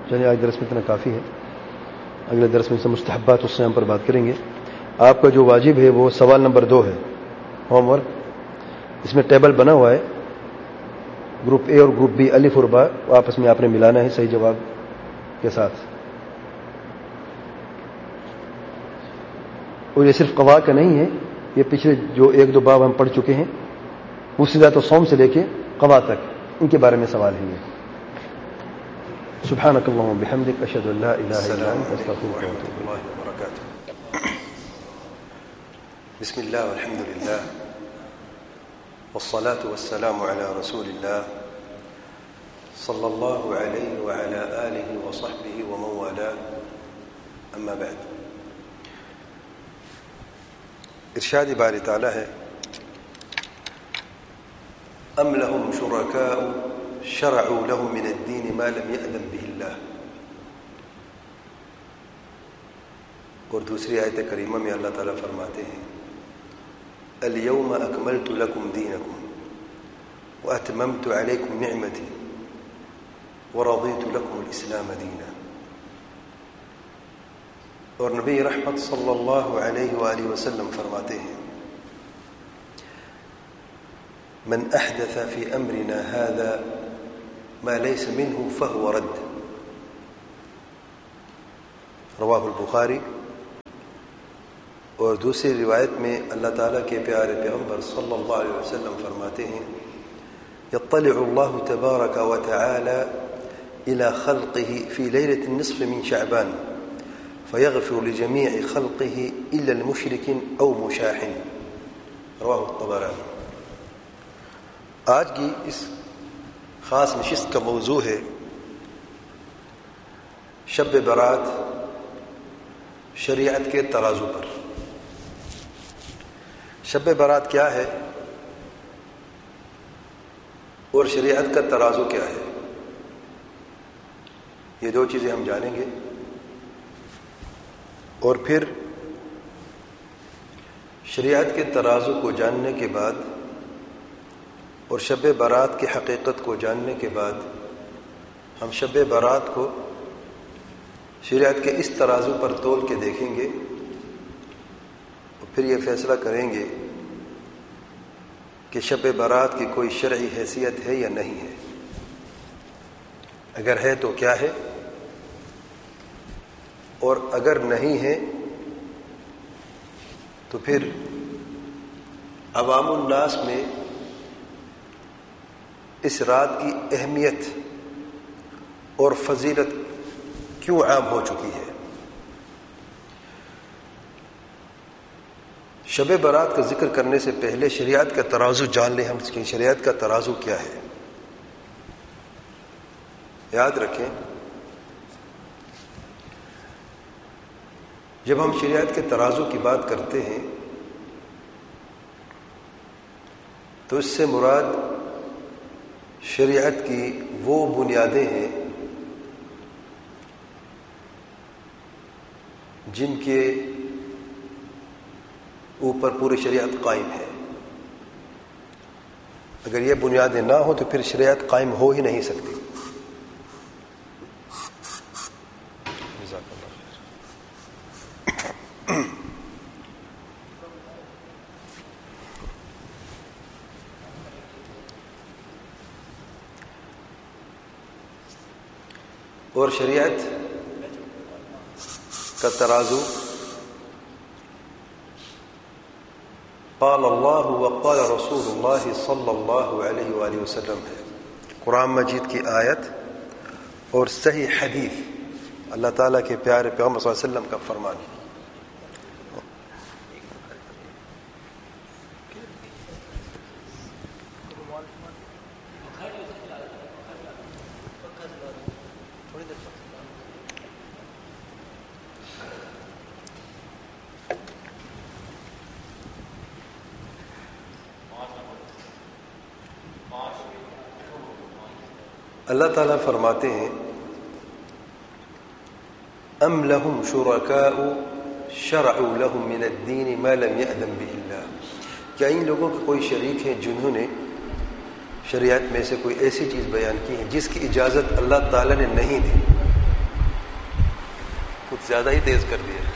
چلیے آج درس میں اتنا کافی ہے. اگلے درس میں سے مستحبات الصیام پر بات کریں گے. آپ کا جو واجب ہے وہ سوال نمبر 2 ہے، ہوم ورک. اس میں ٹیبل بنا ہوا ہے، گروپ اے اور گروپ بی، الف اور با آپس میں آپ نے ملانا ہے صحیح جواب کے ساتھ. اور یہ صرف قوا کا نہیں ہے، یہ پچھلے جو 1-2 باب ہم پڑھ چکے ہیں، وسیلۃ الصوم سے لے کے قوا تک، ان کے بارے میں سوال ہے. یہ سبحانک اللہم وبحمدک، اشہد ان لا الہ الا انت، استغفرک واتوب الیک. بسم اللہ والحمد للہ والصلاة والسلام علی رسول اللہ صلی اللہ علیہ وعلی آلہ وصحبہ ومن والاه، اما بعد. ارشاد باری تعالی ہے: ام لهم شرکاء شرعوا لهم من الدین ما لم یأذن به اللہ. اور دوسری آیت کریمہ میں اللہ تعالیٰ فرماتے ہیں: اليوم اکملت لکم دینکم واتممت علیکم نعمتی ورضیت لکم الاسلام دینا. اور نبی رحمت صلی اللہ علیہ وآلہ وسلم فرماتے ہیں: من احدث فی امرنا هذا ما ليس منه فهو رد. رواہ البخاری. اور دوسری روایت میں اللہ تعالیٰ کے پیارے پیغمبر صلی اللہ علیہ وسلم فرماتے ہیں: یطلع اللہ تبارک وتعالی الى خلقه في ليلة النصف من شعبان فيغفر لجميع خلقه الا المشرك او مشاحن. رواہ الطبرانی. آج کی اس خاص نشست کا موضوع ہے شب برات شریعت کے ترازو پر. شب برات کیا ہے اور شریعت کا ترازو کیا ہے، یہ 2 چیزیں ہم جانیں گے. اور پھر شریعت کے ترازو کو جاننے کے بعد اور شب برات کی حقیقت کو جاننے کے بعد ہم شب برات کو شریعت کے اس ترازو پر تول کے دیکھیں گے اور پھر یہ فیصلہ کریں گے کہ شب برات کی کوئی شرعی حیثیت ہے یا نہیں ہے. اگر ہے تو کیا ہے، اور اگر نہیں ہے تو پھر عوام الناس میں اس رات کی اہمیت اور فضیلت کیوں عام ہو چکی ہے. شب برات کا ذکر کرنے سے پہلے شریعت کا ترازو جان لیں ہم کہ شریعت کا ترازو کیا ہے. یاد رکھیں، جب ہم شریعت کے ترازو کی بات کرتے ہیں تو اس سے مراد شریعت کی وہ بنیادیں ہیں جن کے اوپر پوری شریعت قائم ہے. اگر یہ بنیادیں نہ ہوں تو پھر شریعت قائم ہو ہی نہیں سکتی. اور شریعت کا ترازو قال اللہ وقال رسول اللہ صلی اللہ علیہ وآلہ وسلم ہے. قرآن مجید کی آیت اور صحیح حدیث، اللہ تعالیٰ کے پیارے پیغمبر صلی اللہ علیہ وسلم کا فرمان. اللہ تعالیٰ فرماتے ہیں: ام لهم شرکاء شرعوا لهم من الدین ما لم یأذن به اللہ. کیا ان لوگوں کے کوئی شریک ہیں جنہوں نے شریعت میں سے کوئی ایسی چیز بیان کی ہے جس کی اجازت اللہ تعالیٰ نے نہیں دی. کچھ زیادہ ہی تیز کر دیا.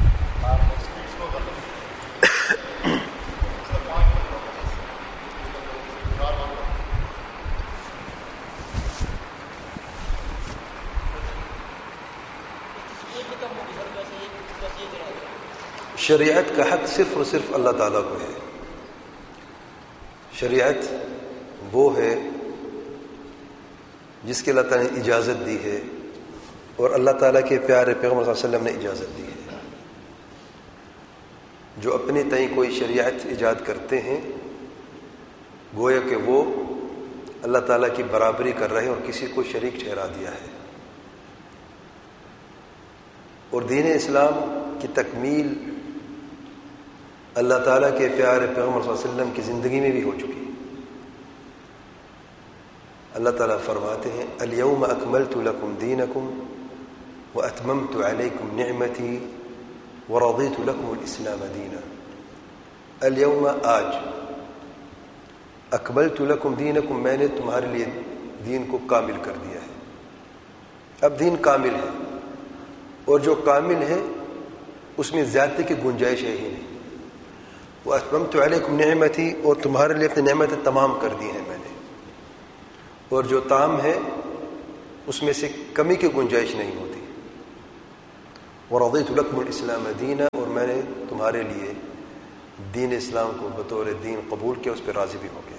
شریعت کا حق صرف اور صرف اللہ تعالیٰ کو ہے. شریعت وہ ہے جس کے اللہ تعالیٰ نے اجازت دی ہے اور اللہ تعالیٰ کے پیارے پیغمبر صلی اللہ علیہ وسلم نے اجازت دی ہے. جو اپنے تئیں کوئی شریعت ایجاد کرتے ہیں گویا کہ وہ اللہ تعالیٰ کی برابری کر رہے ہیں اور کسی کو شریک ٹھہرا دیا ہے. اور دین اسلام کی تکمیل اللہ تعالیٰ کے پیارے پیغمبر صلی اللہ علیہ وسلم کی زندگی میں بھی ہو چکی. اللہ تعالیٰ فرماتے ہیں الیوم اکملت لکم دینکم واتممت علیکم نعمتی ورضیت لکم الاسلام دینا. الیوم آج اکملت لکم دینکم میں نے تمہارے لیے دین کو کامل کر دیا ہے. اب دین کامل ہے اور جو کامل ہے اس میں زیادتی کی گنجائش ہے ہی نہیں. وَأَتْمَمْتُ عَلَيْكُمْ نِعْمَتِي اور تمہارے لیے اپنی نعمتیں تمام کر دی ہیں میں نے. اور جو تام ہے اس میں سے کمی کی گنجائش نہیں ہوتی. وَرَضِيتُ لَكُمُ الْإِسْلَامَ دِينًا اور میں نے تمہارے لیے دین اسلام کو بطور دین قبول کیا, اس پہ راضی بھی ہو گیا.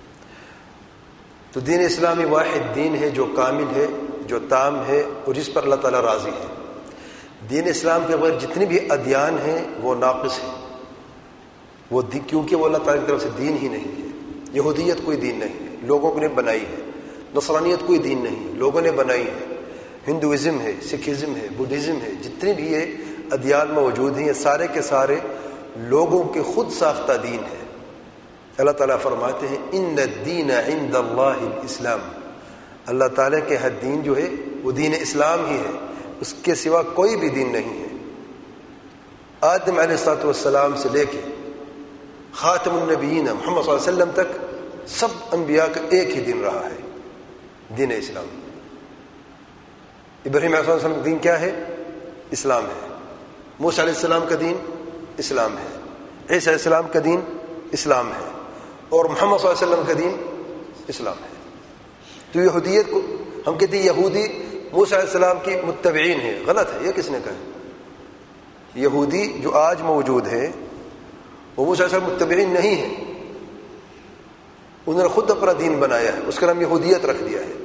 تو دین اسلامی واحد دین ہے جو کامل ہے, جو تام ہے اور جس پر اللہ تعالیٰ راضی ہے. دین اسلام کے بغیر جتنی بھی ادیان ہیں وہ ناقص ہیں, وہ کیونکہ وہ اللہ تعالیٰ کی طرف سے دین ہی نہیں ہے. یہودیت کوئی دین نہیں ہے, لوگوں نے بنائی ہے. نصرانیت کوئی دین نہیں, لوگوں نے بنائی ہے. ہندوازم ہے, سکھزم ہے, بدھزم ہے, جتنے بھی یہ ادیان موجود ہیں یہ سارے کے سارے لوگوں کے خود ساختہ دین ہے. اللہ تعالیٰ فرماتے ہیں ان الدین عند اللہ الاسلام. اللہ تعالیٰ کے ہر دین جو ہے وہ دین اسلام ہی ہے, اس کے سوا کوئی بھی دین نہیں ہے. آدم علیہ الصلوۃ والسلام سے لے کے خاتم النبیین محمد صلی اللہ علیہ وسلم تک سب انبیاء کا ایک ہی دین رہا ہے, دین اسلام. ابراہیم علیہ السلام کا دین کیا ہے؟ اسلام ہے. موسیٰ علیہ السلام کا دین اسلام ہے. عیسیٰ علیہ السلام کا دین اسلام ہے. اور محمد صلی اللہ علیہ وسلم کا دین اسلام ہے. تو یہودیت کو ہم کہتے ہیں یہودی موسیٰ علیہ السلام کی متبعین ہیں, غلط ہے. یہ کس نے کہا؟ یہودی جو آج موجود ہے وہ موسیٰ علیہ السلام متبعین نہیں ہیں, انہوں نے خود اپنا دین بنایا ہے, اس کا نام یہودیت رکھ دیا ہے.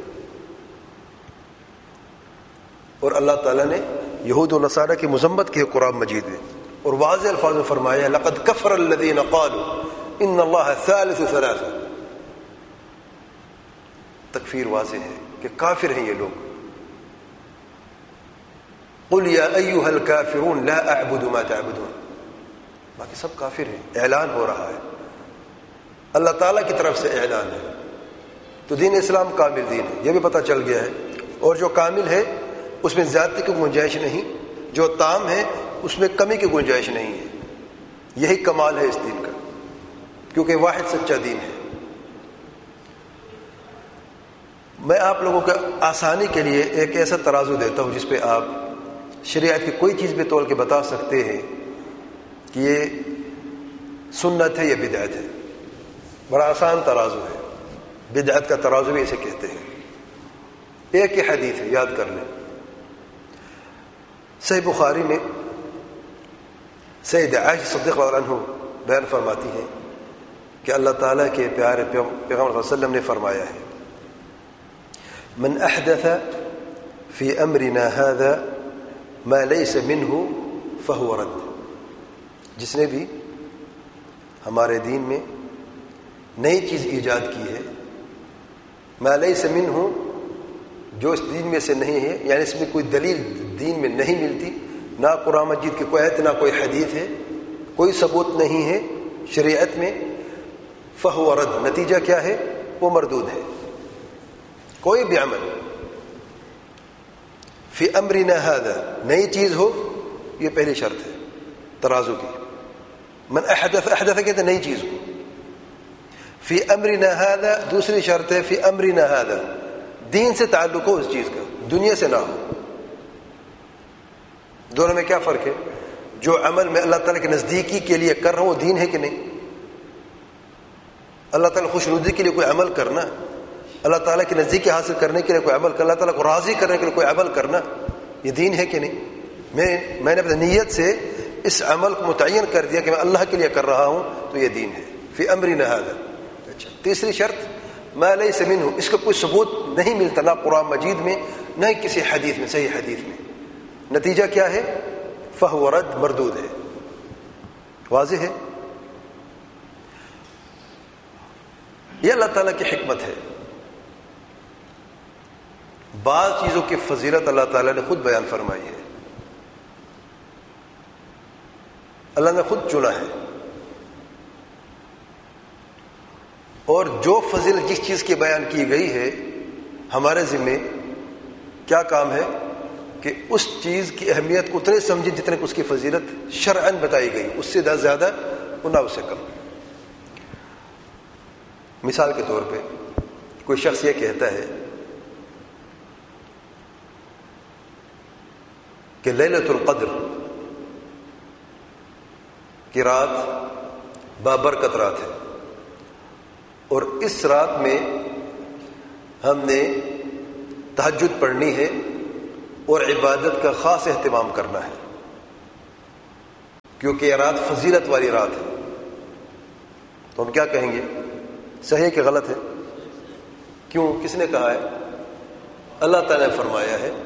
اور اللہ تعالیٰ نے یہود و نصارہ کی مذمت کی ہے قرآن مجید میں, اور واضح الفاظ میں فرمایا لقد کفر الذین قالوا ان اللہ ثالث ثلاثہ. تکفیر واضح ہے کہ کافر ہیں یہ لوگ. قل یا ایھا الکافرون لا اعبد ما تعبدون. باقی سب کافر ہیں. اعلان ہو رہا ہے, اللہ تعالیٰ کی طرف سے اعلان ہے. تو دین اسلام کامل دین ہے, یہ بھی پتہ چل گیا ہے. اور جو کامل ہے اس میں زیادتی کی گنجائش نہیں, جو تام ہے اس میں کمی کی گنجائش نہیں ہے. یہی کمال ہے اس دین کا, کیونکہ واحد سچا دین ہے. میں آپ لوگوں کو آسانی کے لیے ایک ایسا ترازو دیتا ہوں جس پہ آپ شریعت کی کوئی چیز بھی تول کے بتا سکتے ہیں کہ یہ سنت ہے یا بدعت ہے. بڑا آسان ترازو ہے, بدعت کا ترازو بھی اسے کہتے ہیں. ایک ہی حدیث ہے, یاد کر لیں. صحیح بخاری میں سید عائشہ صدیقہ رضی اللہ عنہ بیان فرماتی ہیں کہ اللہ تعالیٰ کے پیارے پیغمبر صلی اللہ علیہ وسلم نے فرمایا ہے من احدث فی امرنا هذا ما ليس منه فهو رد. جس نے بھی ہمارے دین میں نئی چیز ایجاد کی ہے, ما ليس منه جو اس دین میں سے نہیں ہے, یعنی اس میں کوئی دلیل دین میں نہیں ملتی, نہ قرآن مجید کی کوئی آیت نہ کوئی حدیث ہے, کوئی ثبوت نہیں ہے شریعت میں, فہو رد. نتیجہ کیا ہے؟ وہ مردود ہے. کوئی بھی عمل فی امرنا ھذا نئی چیز ہو, یہ پہلی شرط ہے ترازو کی. من احدث, احدث کہتے نئی چیز کو. فی امرنا ھذا دوسری شرط ہے فی امرنا ھذا دین سے تعلق ہو اس چیز کا, دنیا سے نہ ہو. دونوں میں کیا فرق ہے؟ جو عمل میں اللہ تعالیٰ کی نزدیکی کے لیے کر رہا ہوں وہ دین ہے کہ نہیں؟ اللہ تعالیٰ خوشنودی کے لیے کوئی عمل کرنا، اللہ تعالیٰ کی نزدیکی حاصل کرنے کے لیے کوئی عمل کرنا، اللہ تعالیٰ کو راضی کرنے کے لیے کوئی عمل کرنا، یہ دین ہے کہ نہیں؟ میں نے اپنی نیت سے اس عمل کو متعین کر دیا کہ میں اللہ کے لیے کر رہا ہوں تو یہ دین ہے، فی امرنا ھذا۔ اچھا، تیسری شرط ما لیس منہ، اس کا کوئی ثبوت نہیں ملتا نہ قرآن مجید میں نہ کسی حدیث میں، صحیح حدیث میں۔ نتیجہ کیا ہے؟ فہو رد، مردود ہے۔ واضح ہے؟ یہ اللہ تعالیٰ کی حکمت ہے۔ بعض چیزوں کی فضیلت اللہ تعالیٰ نے خود بیان فرمائی ہے، اللہ نے خود چنا ہے، اور جو فضیلت جس چیز کی بیان کی گئی ہے ہمارے ذمے کیا کام ہے کہ اس چیز کی اہمیت کو اتنے سمجھیں جتنے اس کی فضیلت شرعاً بتائی گئی، اس سے زیادہ اور نہ اس سے کم۔ مثال کے طور پہ کوئی شخص یہ کہتا ہے کہ لیلۃ القدر کی رات بابرکت رات ہے، اور اس رات میں ہم نے تہجد پڑھنی ہے اور عبادت کا خاص اہتمام کرنا ہے، کیونکہ یہ رات فضیلت والی رات ہے۔ تو ہم کیا کہیں گے؟ صحیح کہ غلط ہے؟ کیوں؟ کس نے کہا ہے؟ اللہ تعالیٰ نے فرمایا ہے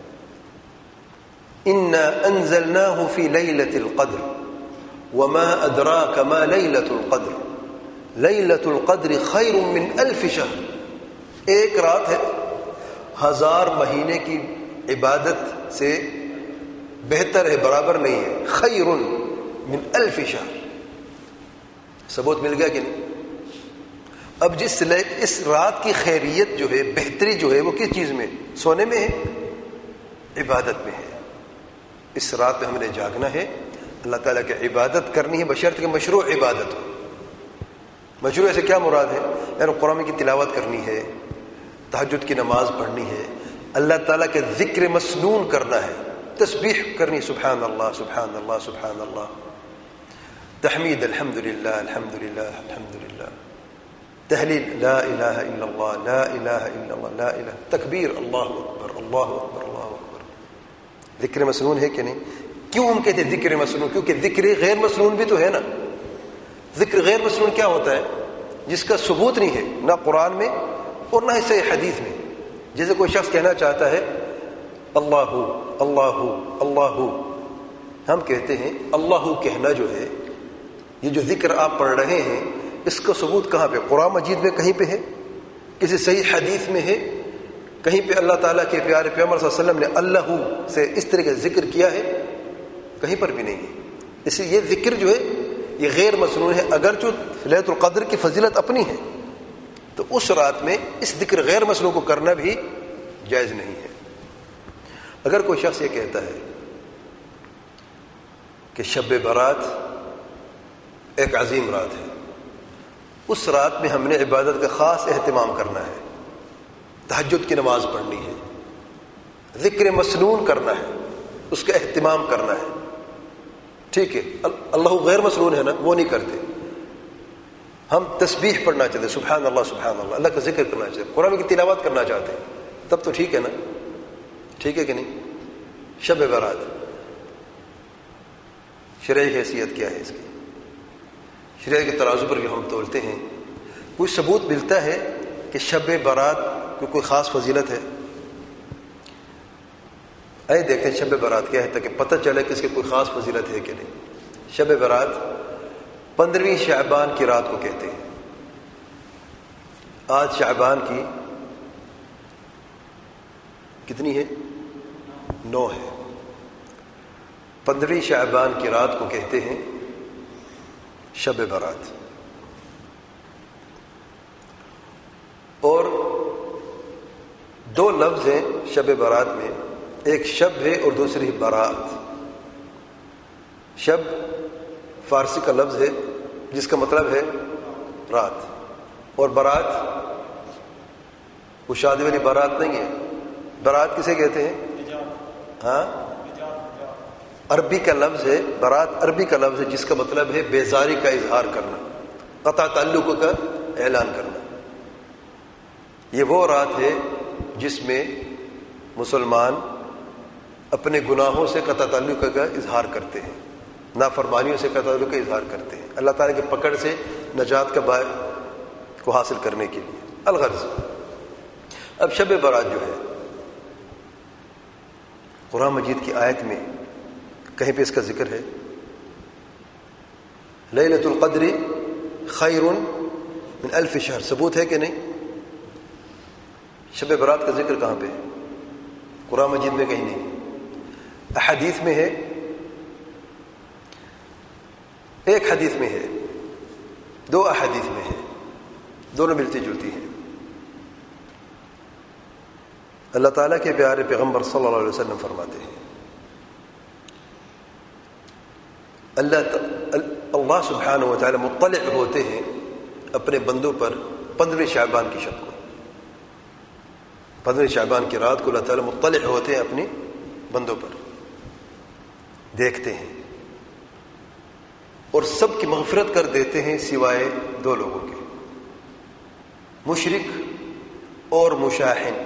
اِنَّا أَنزَلْنَاهُ فِي لَيْلَةِ الْقَدْرِ وَمَا أَدْرَاكَ مَا لَيْلَةُ الْقَدْرِ لَيْلَةُ الْقَدْرِ خَيْرٌ مِّنْ أَلْفِ شَهْرٍ، ایک رات ہے 1000 مہینے کی عبادت سے بہتر ہے، برابر نہیں ہے۔ خیر من الف شہر، ثبوت مل گیا کہ نہیں؟ اب اس رات کی خیریت جو ہے، بہتری جو ہے، وہ کس چیز میں؟ سونے میں ہے، عبادت میں ہے۔ اس رات میں ہم نے جاگنا ہے، اللہ تعالیٰ کی عبادت کرنی ہے، بشرط کہ مشروع عبادت ہو۔ مشروع سے کیا مراد ہے؟ یعنی قرآن کی تلاوت کرنی ہے، تہجد کی نماز پڑھنی ہے، اللہ تعالیٰ کے ذکر مسنون کرنا ہے، تسبیح کرنی، سبحان اللہ سبحان اللہ سبحان اللہ، تحمید الحمدللہ الحمدللہ الحمدللہ، تحلیل لا الہ الا اللہ لا الہ الا اللہ لا الہ، تکبیر اللہ اکبر اللہ اکبر اللہ اکبر۔ ذکر مسنون ہے کہ نہیں؟ کیوں ہم کہتے ہیں ذکر مسنون؟ کیونکہ ذکر غیر مسنون بھی تو ہے نا۔ ذکر غیر مسنون کیا ہوتا ہے؟ جس کا ثبوت نہیں ہے نہ قرآن میں اور نہ صحیح حدیث میں۔ جیسے کوئی شخص کہنا چاہتا ہے اللہ اللہ اللہ، ہم کہتے ہیں اللہ کہنا جو ہے، یہ جو ذکر آپ پڑھ رہے ہیں، اس کا ثبوت کہاں پہ؟ قرآن مجید میں کہیں پہ ہے؟ کسی صحیح حدیث میں ہے؟ کہیں پہ اللہ تعالیٰ کے پیارے پیغمبر صلی اللہ علیہ وسلم نے اللہ سے اس طرح کا ذکر کیا ہے؟ کہیں پر بھی نہیں ہے۔ اس لیے یہ ذکر جو ہے یہ غیر مسنون ہے، اگرچہ لیلۃ القدر کی فضیلت اپنی ہے، تو اس رات میں اس ذکر غیر مسنون کو کرنا بھی جائز نہیں ہے۔ اگر کوئی شخص یہ کہتا ہے کہ شب برات ایک عظیم رات ہے، اس رات میں ہم نے عبادت کا خاص اہتمام کرنا ہے، تہجد کی نماز پڑھنی ہے، ذکر مسنون کرنا ہے، اس کا اہتمام کرنا ہے، ٹھیک ہے، اللہ غیر مسنون ہے نا، وہ نہیں کرتے، ہم تسبیح پڑھنا چاہتے ہیں، سبحان اللہ سبحان اللہ، اللہ کا ذکر کرنا چاہتے ہیں، قرآن کی تلاوت کرنا چاہتے ہیں، تب تو ٹھیک ہے نا؟ ٹھیک ہے کہ نہیں؟ شب برات شرعی حیثیت کیا ہے اس کی؟ شرع کے ترازو پر جو ہم تولتے ہیں، کوئی ثبوت ملتا ہے کہ شب برات کو کوئی خاص فضیلت ہے؟ آئے دیکھیں شب برات کیا ہے تاکہ پتہ چلے کہ اس کی کوئی خاص فضیلت ہے کہ نہیں۔ شب برات 15ویں شعبان کی رات کو کہتے ہیں۔ آج شعبان کی کتنی ہے؟ 9 ہے۔ 15ویں شعبان کی رات کو کہتے ہیں شب برات۔ اور 2 لفظ ہیں شب برات میں، ایک شب ہے اور دوسری برات۔ شب فارسی کا لفظ ہے جس کا مطلب ہے رات، اور برات وہ شادی والی بارات نہیں ہے۔ برات کسے کہتے ہیں؟ ہاں، عربی کا لفظ ہے، برات عربی کا لفظ ہے جس کا مطلب ہے بیزاری کا اظہار کرنا، قطع تعلق کا اعلان کرنا۔ یہ وہ رات ہے جس میں مسلمان اپنے گناہوں سے قطع تعلق کا اظہار کرتے ہیں، نافرمانیوں سے قطع تعلق کا اظہار کرتے ہیں، اللہ تعالیٰ کی پکڑ سے نجات کا باعث کو حاصل کرنے کے لیے۔ الغرض، اب شب برات جو ہے قرآن مجید کی آیت میں کہیں پہ اس کا ذکر ہے، لیلۃ القدر خیر من الف شہر، ثبوت ہے کہ نہیں؟ شب برات کا ذکر کہاں پہ ہے؟ قرآن مجید میں کہیں نہیں، احادیث میں ہے، ایک حدیث میں ہے، دو احادیث میں ہے، دونوں ملتی جلتی ہیں۔ اللہ تعالیٰ کے پیارے پیغمبر صلی اللہ علیہ وسلم فرماتے ہیں، اللہ سبحانہ و تعالی مطلع ہوتے ہیں اپنے بندوں پر 15 شعبان کی شب کو، 15 شعبان کی رات کو اللہ تعالیٰ مطلع ہوتے ہیں اپنے بندوں پر، دیکھتے ہیں اور سب کی مغفرت کر دیتے ہیں سوائے دو لوگوں کے، مشرک اور مشاحن۔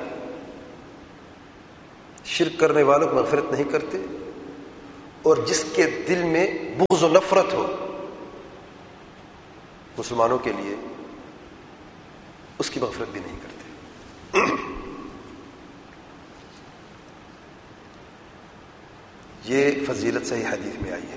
شرک کرنے والوں کو مغفرت نہیں کرتے، اور جس کے دل میں بغض و نفرت ہو مسلمانوں کے لیے اس کی مغفرت بھی نہیں کرتے۔ یہ فضیلت صحیح حدیث میں آئی ہے۔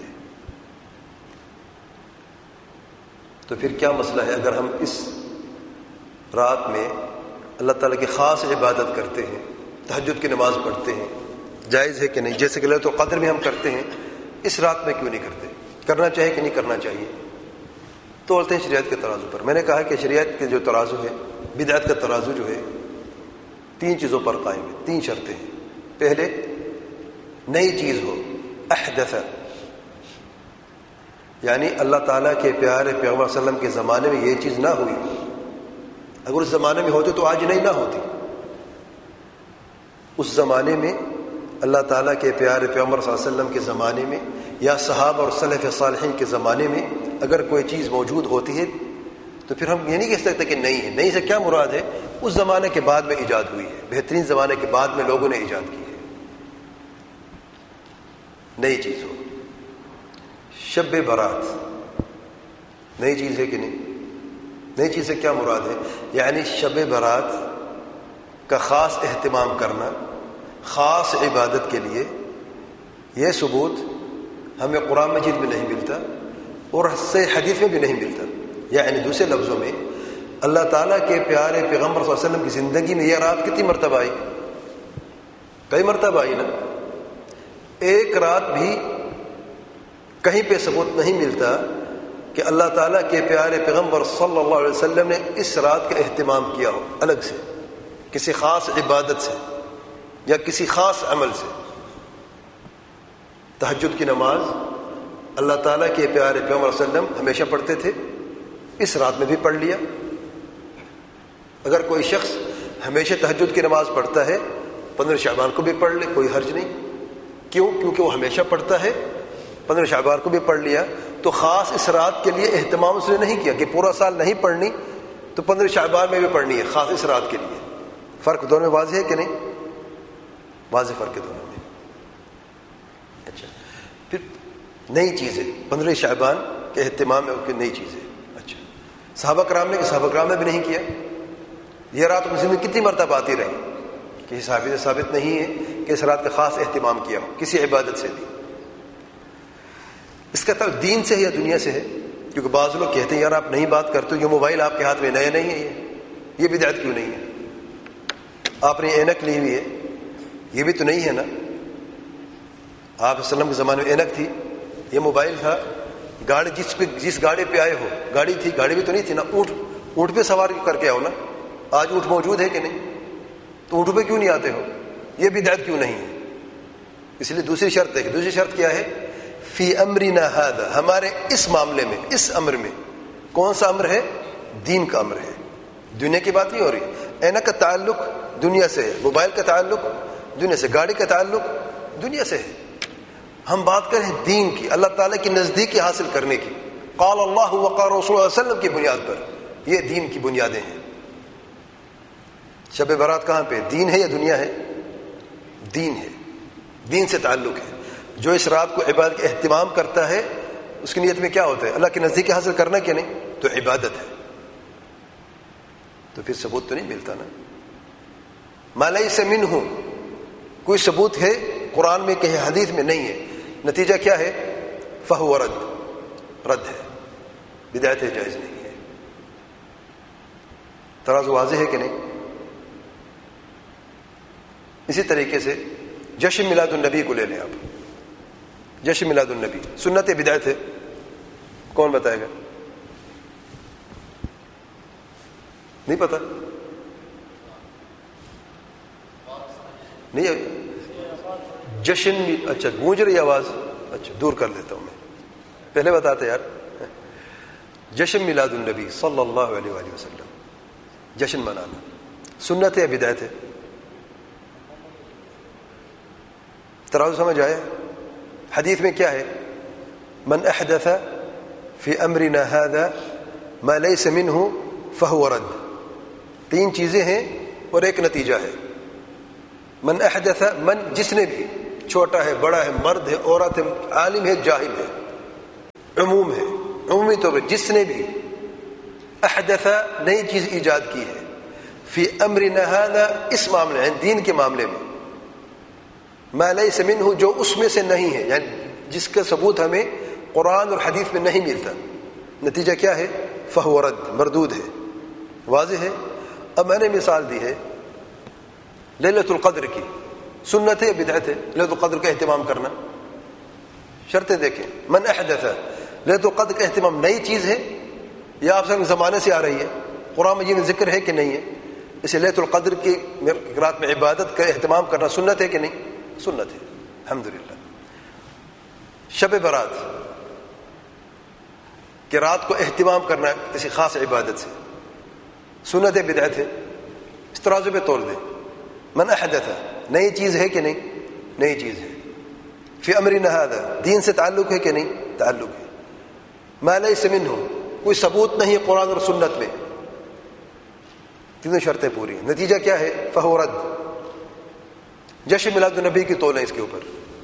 تو پھر کیا مسئلہ ہے اگر ہم اس رات میں اللہ تعالیٰ کی خاص عبادت کرتے ہیں، تہجد کی نماز پڑھتے ہیں، جائز ہے کہ نہیں؟ جیسے کہ لیلۃ القدر میں ہم کرتے ہیں، اس رات میں کیوں نہیں کرتے؟ کرنا چاہیے کہ نہیں کرنا چاہیے؟ تو بولتے ہیں شریعت کے ترازو پر۔ میں نے کہا کہ شریعت کے جو ترازو ہے، بدعت کا ترازو جو ہے، 3 چیزوں پر قائم ہے، 3 شرطیں ہیں۔ پہلے، نئی چیز ہو، احدث، یعنی اللہ تعالیٰ کے پیارے پیغمبر صلی اللہ علیہ وسلم کے زمانے میں یہ چیز نہ ہوئی، اگر اس زمانے میں ہوتے تو آج نہیں نہ ہوتی۔ اس زمانے میں اللہ تعالیٰ کے پیارے پیغمبر صلی اللہ علیہ وسلم کے زمانے میں یا صحابہ اور سلف صالحین کے زمانے میں اگر کوئی چیز موجود ہوتی ہے تو پھر ہم یہ نہیں کہہ سکتے کہ نہیں ہے۔ نہیں سے کیا مراد ہے؟ اس زمانے کے بعد میں ایجاد ہوئی ہے، بہترین زمانے کے بعد میں لوگوں نے ایجاد کی ہے، نئی چیز ہو۔ شب برات نئی چیز ہے کہ نہیں؟ نئی چیز سے کیا مراد ہے؟ یعنی شب برات کا خاص اہتمام کرنا، خاص عبادت کے لیے، یہ ثبوت ہمیں قرآن مجید میں نہیں ملتا اور صحیح حدیث میں بھی نہیں ملتا۔ یعنی دوسرے لفظوں میں اللہ تعالیٰ کے پیارے پیغمبر صلی اللہ علیہ وسلم کی زندگی میں یہ رات کتنی مرتبہ آئی؟ کئی مرتبہ آئی نا۔ ایک رات بھی کہیں پہ ثبوت نہیں ملتا کہ اللہ تعالیٰ کے پیارے پیغمبر صلی اللہ علیہ وسلم نے اس رات کا اہتمام کیا ہو الگ سے، کسی خاص عبادت سے یا کسی خاص عمل سے۔ تہجد کی نماز اللہ تعالیٰ کے پیارے پیغمبر صلی اللہ علیہ وسلم ہمیشہ پڑھتے تھے، اس رات میں بھی پڑھ لیا۔ اگر کوئی شخص ہمیشہ تہجد کی نماز پڑھتا ہے، 15 شعبان کو بھی پڑھ لے، کوئی حرج نہیں۔ کیوں؟ کیونکہ وہ ہمیشہ پڑھتا ہے، 15 شعبان کو بھی پڑھ لیا، تو خاص اس رات کے لیے اہتمام اس نے نہیں کیا کہ پورا سال نہیں پڑھنی تو 15 شعبان میں بھی پڑھنی ہے، خاص اس رات کے لیے۔ فرق دونوں میں واضح ہے کہ نہیں؟ واضح فرق ہے دونوں میں۔ اچھا، پھر نئی چیز ہے 15 شعبان کے اہتمام میں کی نئی چیز ہے۔ اچھا، صحابہ کرام نے بھی نہیں کیا۔ یہ رات مسلم میں کتنی مرتبہ آتی رہی؟ کسی صحابی سے ثابت نہیں ہے کہ اس رات کا خاص اہتمام کیا ہو کسی عبادت سے بھی۔ اس کا تعلق دین سے ہے یا دنیا سے ہے؟ کیونکہ بعض لوگ کہتے ہیں یار آپ نہیں بات کرتے ہو، یہ موبائل آپ کے ہاتھ میں نیا نہیں ہے، یہ بدعت کیوں نہیں ہے؟ آپ نے اینک لی ہوئی ہے، یہ بھی تو نہیں ہے نا۔ آپ وسلم کے زمانے میں اینک تھی، یہ موبائل تھا، گاڑی جس گاڑی پہ آئے ہو، گاڑی تھی، گاڑی بھی تو نہیں تھی نا، اونٹ پہ سوار کر کے آؤ نا۔ آج اونٹ موجود ہے کہ نہیں؟ تو اونٹ پہ کیوں نہیں آتے ہو؟ یہ بدعت کیوں نہیں ہے؟ اس لیے دوسری شرط دیکھیں، دوسری شرط کیا ہے؟ فی امرنا ھذا، ہمارے اس معاملے میں، اس امر میں۔ کون سا امر ہے؟ دین کا امر ہے، دنیا کی بات نہیں ہو رہی۔ اینک کا تعلق دنیا سے ہے، موبائل کا تعلق دنیا سے، گاڑی کا تعلق دنیا سے ہے۔ ہم بات کریں دین کی، اللہ تعالیٰ کی نزدیکی حاصل کرنے کی، قال اللہ وقال رسول اللہ علیہ وسلم کی بنیاد پر. یہ دین کی بنیادیں ہیں. شب برات کہاں پہ؟ دین ہے یا دنیا ہے؟ دین ہے، دین سے تعلق ہے. جو اس رات کو عبادت کا اہتمام کرتا ہے اس کی نیت میں کیا ہوتا ہے؟ اللہ کی نزدیکی حاصل کرنا کہ نہیں؟ تو عبادت ہے. تو پھر ثبوت تو نہیں ملتا نا. ما لیس منہ، کوئی ثبوت ہے قرآن میں کہیں حدیث میں نہیں ہے، نتیجہ کیا ہے؟ فہو رد، رد ہے، بدعت ہے، جائز نہیں ہے. ترازو واضح ہے کہ نہیں؟ اسی طریقے سے جشن میلاد النبی کو لے لیں آپ. جشن میلاد النبی سنت بدعت ہے؟ کون بتائے گا؟ نہیں پتا؟ نہیں جشن، اچھا گونج رہی آواز، اچھا دور کر دیتا ہوں میں، پہلے بتاتے یار. جشن میلاد النبی صلی اللہ علیہ وآلہ وسلم، جشن منانا سنت ہے یا بدعت ہے؟ ترازو سمجھ آیا؟ حدیث میں کیا ہے؟ من احدث فی امرنا هذا ما لیس منہ فہو رد. تین چیزیں ہیں اور ایک نتیجہ ہے. من احدث، من جس نے بھی، چھوٹا ہے بڑا ہے مرد ہے عورت ہے عالم ہے جاہل ہے، عموم ہے، عمومی طور پر جس نے بھی احدث نئی چیز ایجاد کی ہے، فی امرنا ھذا اس معاملے ہیں دین کے معاملے میں، ما لیس منہ جو اس میں سے نہیں ہے، یعنی جس کا ثبوت ہمیں قرآن اور حدیث میں نہیں ملتا، نتیجہ کیا ہے؟ فہو رد، مردود ہے. واضح ہے؟ اب میں نے مثال دی ہے لیلۃ القدر کی، سنت ہے یا بدعت ہے لیلۃ القدر کا اہتمام کرنا؟ شرطیں دیکھیں. من احدث، لیلۃ القدر کا اہتمام نئی چیز ہے یا آپ سے زمانے سے آ رہی ہے؟ قرآن مجید میں ذکر ہے کہ نہیں ہے؟ اسے لیلۃ القدر کی رات میں عبادت کا اہتمام کرنا سنت ہے کہ نہیں؟ سنت ہے، الحمدللہ. شب برات کہ رات کو اہتمام کرنا کسی خاص عبادت سے، سنت ہے بدعت ہے؟ اس ترازو پہ تول دیں. من احدث نئی چیز ہے کہ نہیں؟ نئی چیز ہے. فی امرنا ھذا دین سے تعلق ہے کہ نہیں؟ تعلق ہے. ما لیس منہ کوئی ثبوت نہیں قرآن اور سنت میں، تینوں شرطیں پوری ہیں. نتیجہ کیا ہے؟ فہو رد. جشن میلاد النبی کی تولیں اس کے اوپر.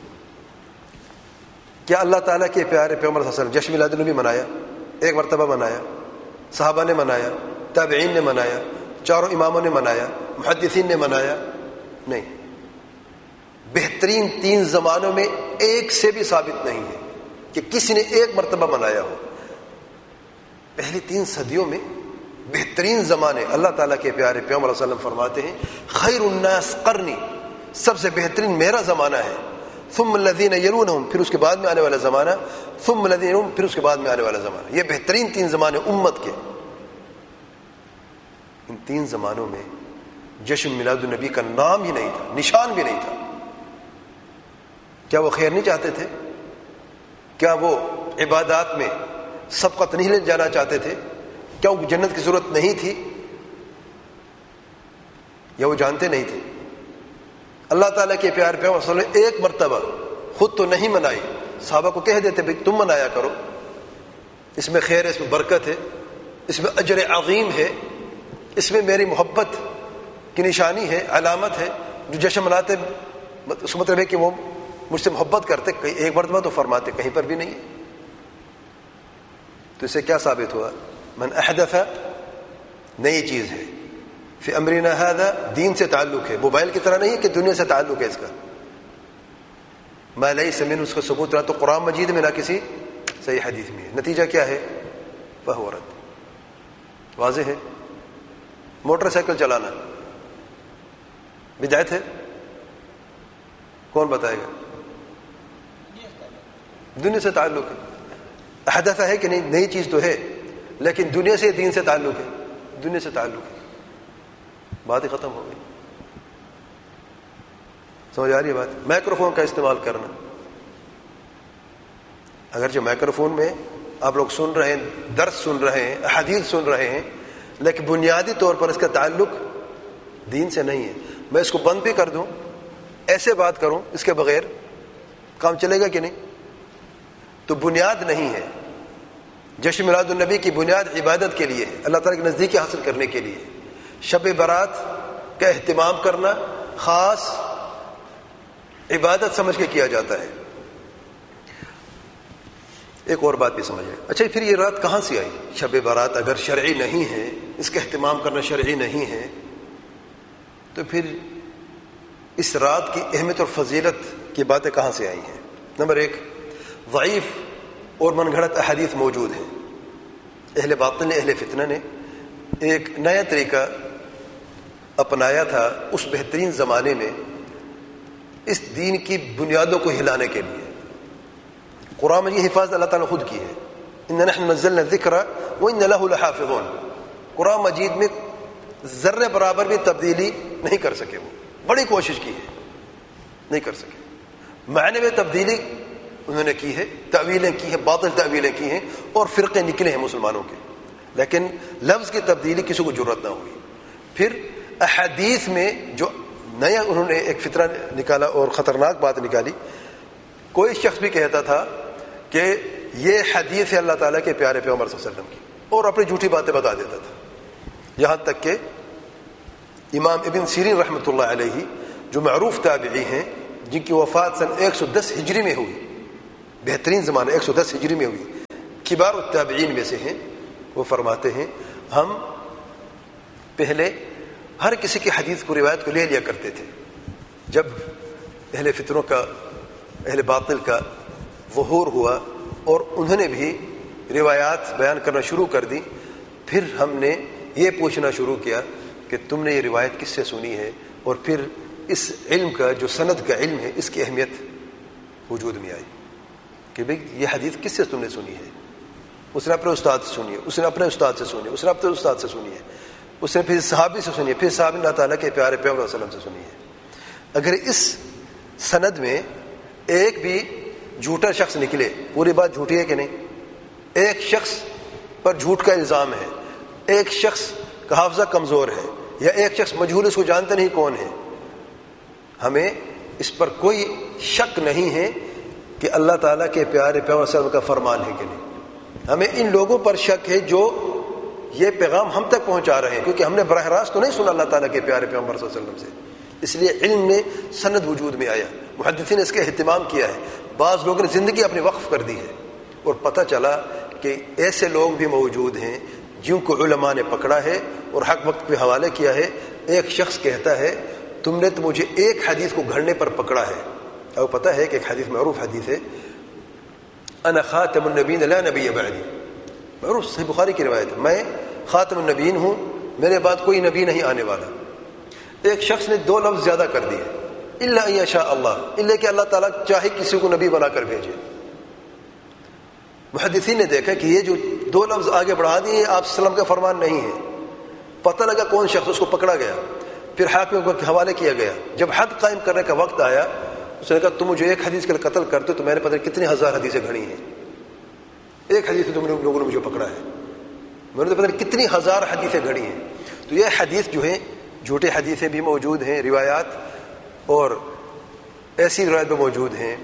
کیا اللہ تعالیٰ کے پیارے پیغمبر صلی اللہ علیہ وسلم جشن میلاد النبی منایا؟ ایک مرتبہ منایا، صحابہ نے منایا، تابعین نے منایا، چاروں اماموں نے منایا، محدثین نے منایا؟ نہیں. بہترین تین زمانوں میں ایک سے بھی ثابت نہیں ہے کہ کسی نے ایک مرتبہ منایا ہو. پہلی 3 صدیوں میں بہترین زمانے اللہ تعالیٰ کے پیارے پیغمبر صلی اللہ علیہ وسلم فرماتے ہیں خیر الناس قرنی، سب سے بہترین میرا زمانہ ہے، ثم الذین یلونہم پھر اس کے بعد میں آنے والا زمانہ، ثم الذین یلونہم پھر اس کے بعد میں آنے والا زمانہ. یہ بہترین 3 زمانے امت کے. ان 3 زمانوں میں جشن میلاد النبی کا نام ہی نہیں تھا، نشان بھی نہیں تھا. کیا وہ خیر نہیں چاہتے تھے؟ کیا وہ عبادات میں سبقت نہیں لے جانا چاہتے تھے؟ کیا وہ جنت کی ضرورت نہیں تھی؟ یا وہ جانتے نہیں تھے؟ اللہ تعالیٰ کے پیارے پیغمبر صلی اللہ علیہ وسلم ایک مرتبہ خود تو نہیں منائی، صحابہ کو کہہ دیتے بھائی تم منایا کرو، اس میں خیر ہے، اس میں برکت ہے، اس میں اجر عظیم ہے، اس میں میری محبت کی نشانی ہے، علامت ہے. جو جشن مناتے اس مطلب ہے کہ وہ مجھ سے محبت کرتے. کہیں ایک مرتبہ تو فرماتے، کہیں پر بھی نہیں. تو اسے کیا ثابت ہوا؟ من احدث نئی چیز ہے، فی امرنا ھذا دین سے تعلق ہے، موبائل کی طرح نہیں ہے کہ دنیا سے تعلق ہے اس کا. ما لیس منہ اس کا ثبوت نہ تو قرآن مجید میں نہ کسی صحیح حدیث میں ہے. نتیجہ کیا ہے؟ فہو رد. واضح ہے؟ موٹر سائیکل چلانا بدعت ہے؟ کون بتائے گا؟ دنیا سے تعلق ہے. احدث ہے کہ نہیں؟ نئی چیز تو ہے لیکن دنیا سے دین سے تعلق ہے، دنیا سے تعلق ہے. بات ہی ختم ہو گئی. سمجھ آ رہی ہے بات؟ مائکروفون کا استعمال کرنا، اگرچہ مائکروفون میں آپ لوگ سن رہے ہیں، درس سن رہے ہیں، احادیث سن رہے ہیں، لیکن بنیادی طور پر اس کا تعلق دین سے نہیں ہے. میں اس کو بند بھی کر دوں، ایسے بات کروں اس کے بغیر کام چلے گا کہ نہیں؟ تو بنیاد نہیں ہے. جشن میلاد النبی کی بنیاد عبادت کے لیے ہے، اللہ تعالیٰ کی نزدیکی حاصل کرنے کے لیے. شب برات کا اہتمام کرنا خاص عبادت سمجھ کے کیا جاتا ہے. ایک اور بات بھی سمجھیں. اچھا پھر یہ رات کہاں سے آئی؟ شب برات اگر شرعی نہیں ہے، اس کا اہتمام کرنا شرعی نہیں ہے، تو پھر اس رات کی اہمیت اور فضیلت کی باتیں کہاں سے آئی ہیں؟ نمبر ایک، ضعیف اور من گھڑت احادیث موجود ہیں. اہل باطل نے، اہل فتنہ نے ایک نیا طریقہ اپنایا تھا اس بہترین زمانے میں اس دین کی بنیادوں کو ہلانے کے لیے. قرآن میں یہ حفاظت اللہ تعالیٰ نے خود کی ہے. اِنَّا نَحْنُ نَزَّلْنَا الذِّكْرَ وَإِنَّا لَهُ لَحَافِظُونَ. قرآن مجید میں ذرے برابر بھی تبدیلی نہیں کر سکے. وہ بڑی کوشش کی ہے، نہیں کر سکے. معنی میں تبدیلی انہوں نے کی ہے، تعویلیں کی ہیں، باطل تعویلیں کی ہیں، اور فرقے نکلے ہیں مسلمانوں کے، لیکن لفظ کی تبدیلی کسی کو ضرورت نہ ہوئی. پھر احادیث میں جو نیا انہوں نے ایک فطرہ نکالا اور خطرناک بات نکالی. کوئی شخص بھی کہتا تھا کہ یہ حدیث ہے اللہ تعالیٰ کے پیارے پیغمبر صلی اللہ علیہ وسلم کی، اور اپنی جھوٹی باتیں بتا دیتا تھا. یہاں تک کہ امام ابن سیرین رحمۃ اللہ علیہ جو معروف تابعی ہیں، جن کی وفات سن 110 ہجری میں ہوئی، بہترین زمانہ 110 ہجری میں ہوئی، کبار التابعین میں سے ہیں، وہ فرماتے ہیں ہم پہلے ہر کسی کی حدیث کو، روایت کو لے لیا کرتے تھے. جب اہل فطروں کا، اہل باطل کا ظہور ہوا اور انہوں نے بھی روایات بیان کرنا شروع کر دی، پھر ہم نے یہ پوچھنا شروع کیا کہ تم نے یہ روایت کس سے سنی ہے، اور پھر اس علم کا جو سند کا علم ہے اس کی اہمیت وجود میں آئی کہ بھئی یہ حدیث کس سے تم نے سنی ہے. اس نے اپنے استاد سے سنی ہے، اس نے اپنے استاد سے سنی ہے، اس نے اپنے استاد سے سنی ہے، اس نے پھر صحابی سے سنی ہے، پھر صحابی اللہ تعالیٰ کے پیارے پیغمبر صلی اللہ علیہ وسلم سے سنی ہے. اگر اس سند میں ایک بھی جھوٹا شخص نکلے، پوری بات جھوٹی ہے کہ نہیں؟ ایک شخص پر جھوٹ کا الزام ہے، ایک شخص کا حافظہ کمزور ہے، یا ایک شخص مجہول، اس کو جانتے نہیں کون ہے، ہمیں اس پر کوئی شک نہیں ہے کہ اللہ تعالیٰ کے پیارے پیغمبر صلی اللہ علیہ وسلم کا فرمان ہے کہ نہیں. ہمیں ان لوگوں پر شک ہے جو یہ پیغام ہم تک پہنچا رہے ہیں، کیونکہ ہم نے براہ راست تو نہیں سنا اللہ تعالیٰ کے پیارے پیغمبر صلی اللہ علیہ وسلم سے. اس لیے علم میں سند وجود میں آیا، محدثین نے اس کا اہتمام کیا ہے، بعض لوگوں نے زندگی اپنی وقف کر دی ہے، اور پتہ چلا کہ ایسے لوگ بھی موجود ہیں جن کو علماء نے پکڑا ہے اور حق وقت پہ حوالے کیا ہے. ایک شخص کہتا ہے تم نے تو مجھے ایک حدیث کو گھڑنے پر پکڑا ہے. اور پتہ ہے کہ ایک حدیث معروف حدیث ہے، انا خاتم النبیین لا نبی بعدی، معروف صحیح بخاری کی روایت ہے، میں خاتم النبیین ہوں، میرے بعد کوئی نبی نہیں آنے والا. ایک شخص نے دو لفظ زیادہ کر دیے، الا ان یشاء اللہ، الا کہ اللہ تعالیٰ چاہے کسی کو نبی بنا کر بھیجے. محدثین نے دیکھا کہ یہ جو دو لفظ آگے بڑھا دیے آپ صلی اللہ علیہ وسلم کا فرمان نہیں ہے. پتہ لگا کون شخص، اس کو پکڑا گیا، پھر حاکم کے حوالے کیا گیا. جب حد قائم کرنے کا وقت آیا، اس نے کہا تم مجھے ایک حدیث کے لیے قتل کرتے تو میں نے پتہ نہیں کتنی ہزار حدیثیں گھڑی ہیں، ایک حدیث میں تم لوگوں نے مجھے پکڑا ہے، میں نے تو پتہ نہیں کتنی ہزار حدیثیں گھڑی ہیں. تو یہ حدیث جو ہیں جھوٹے حدیثیں بھی موجود ہیں، روایات، اور ایسی روایت بھی موجود ہیں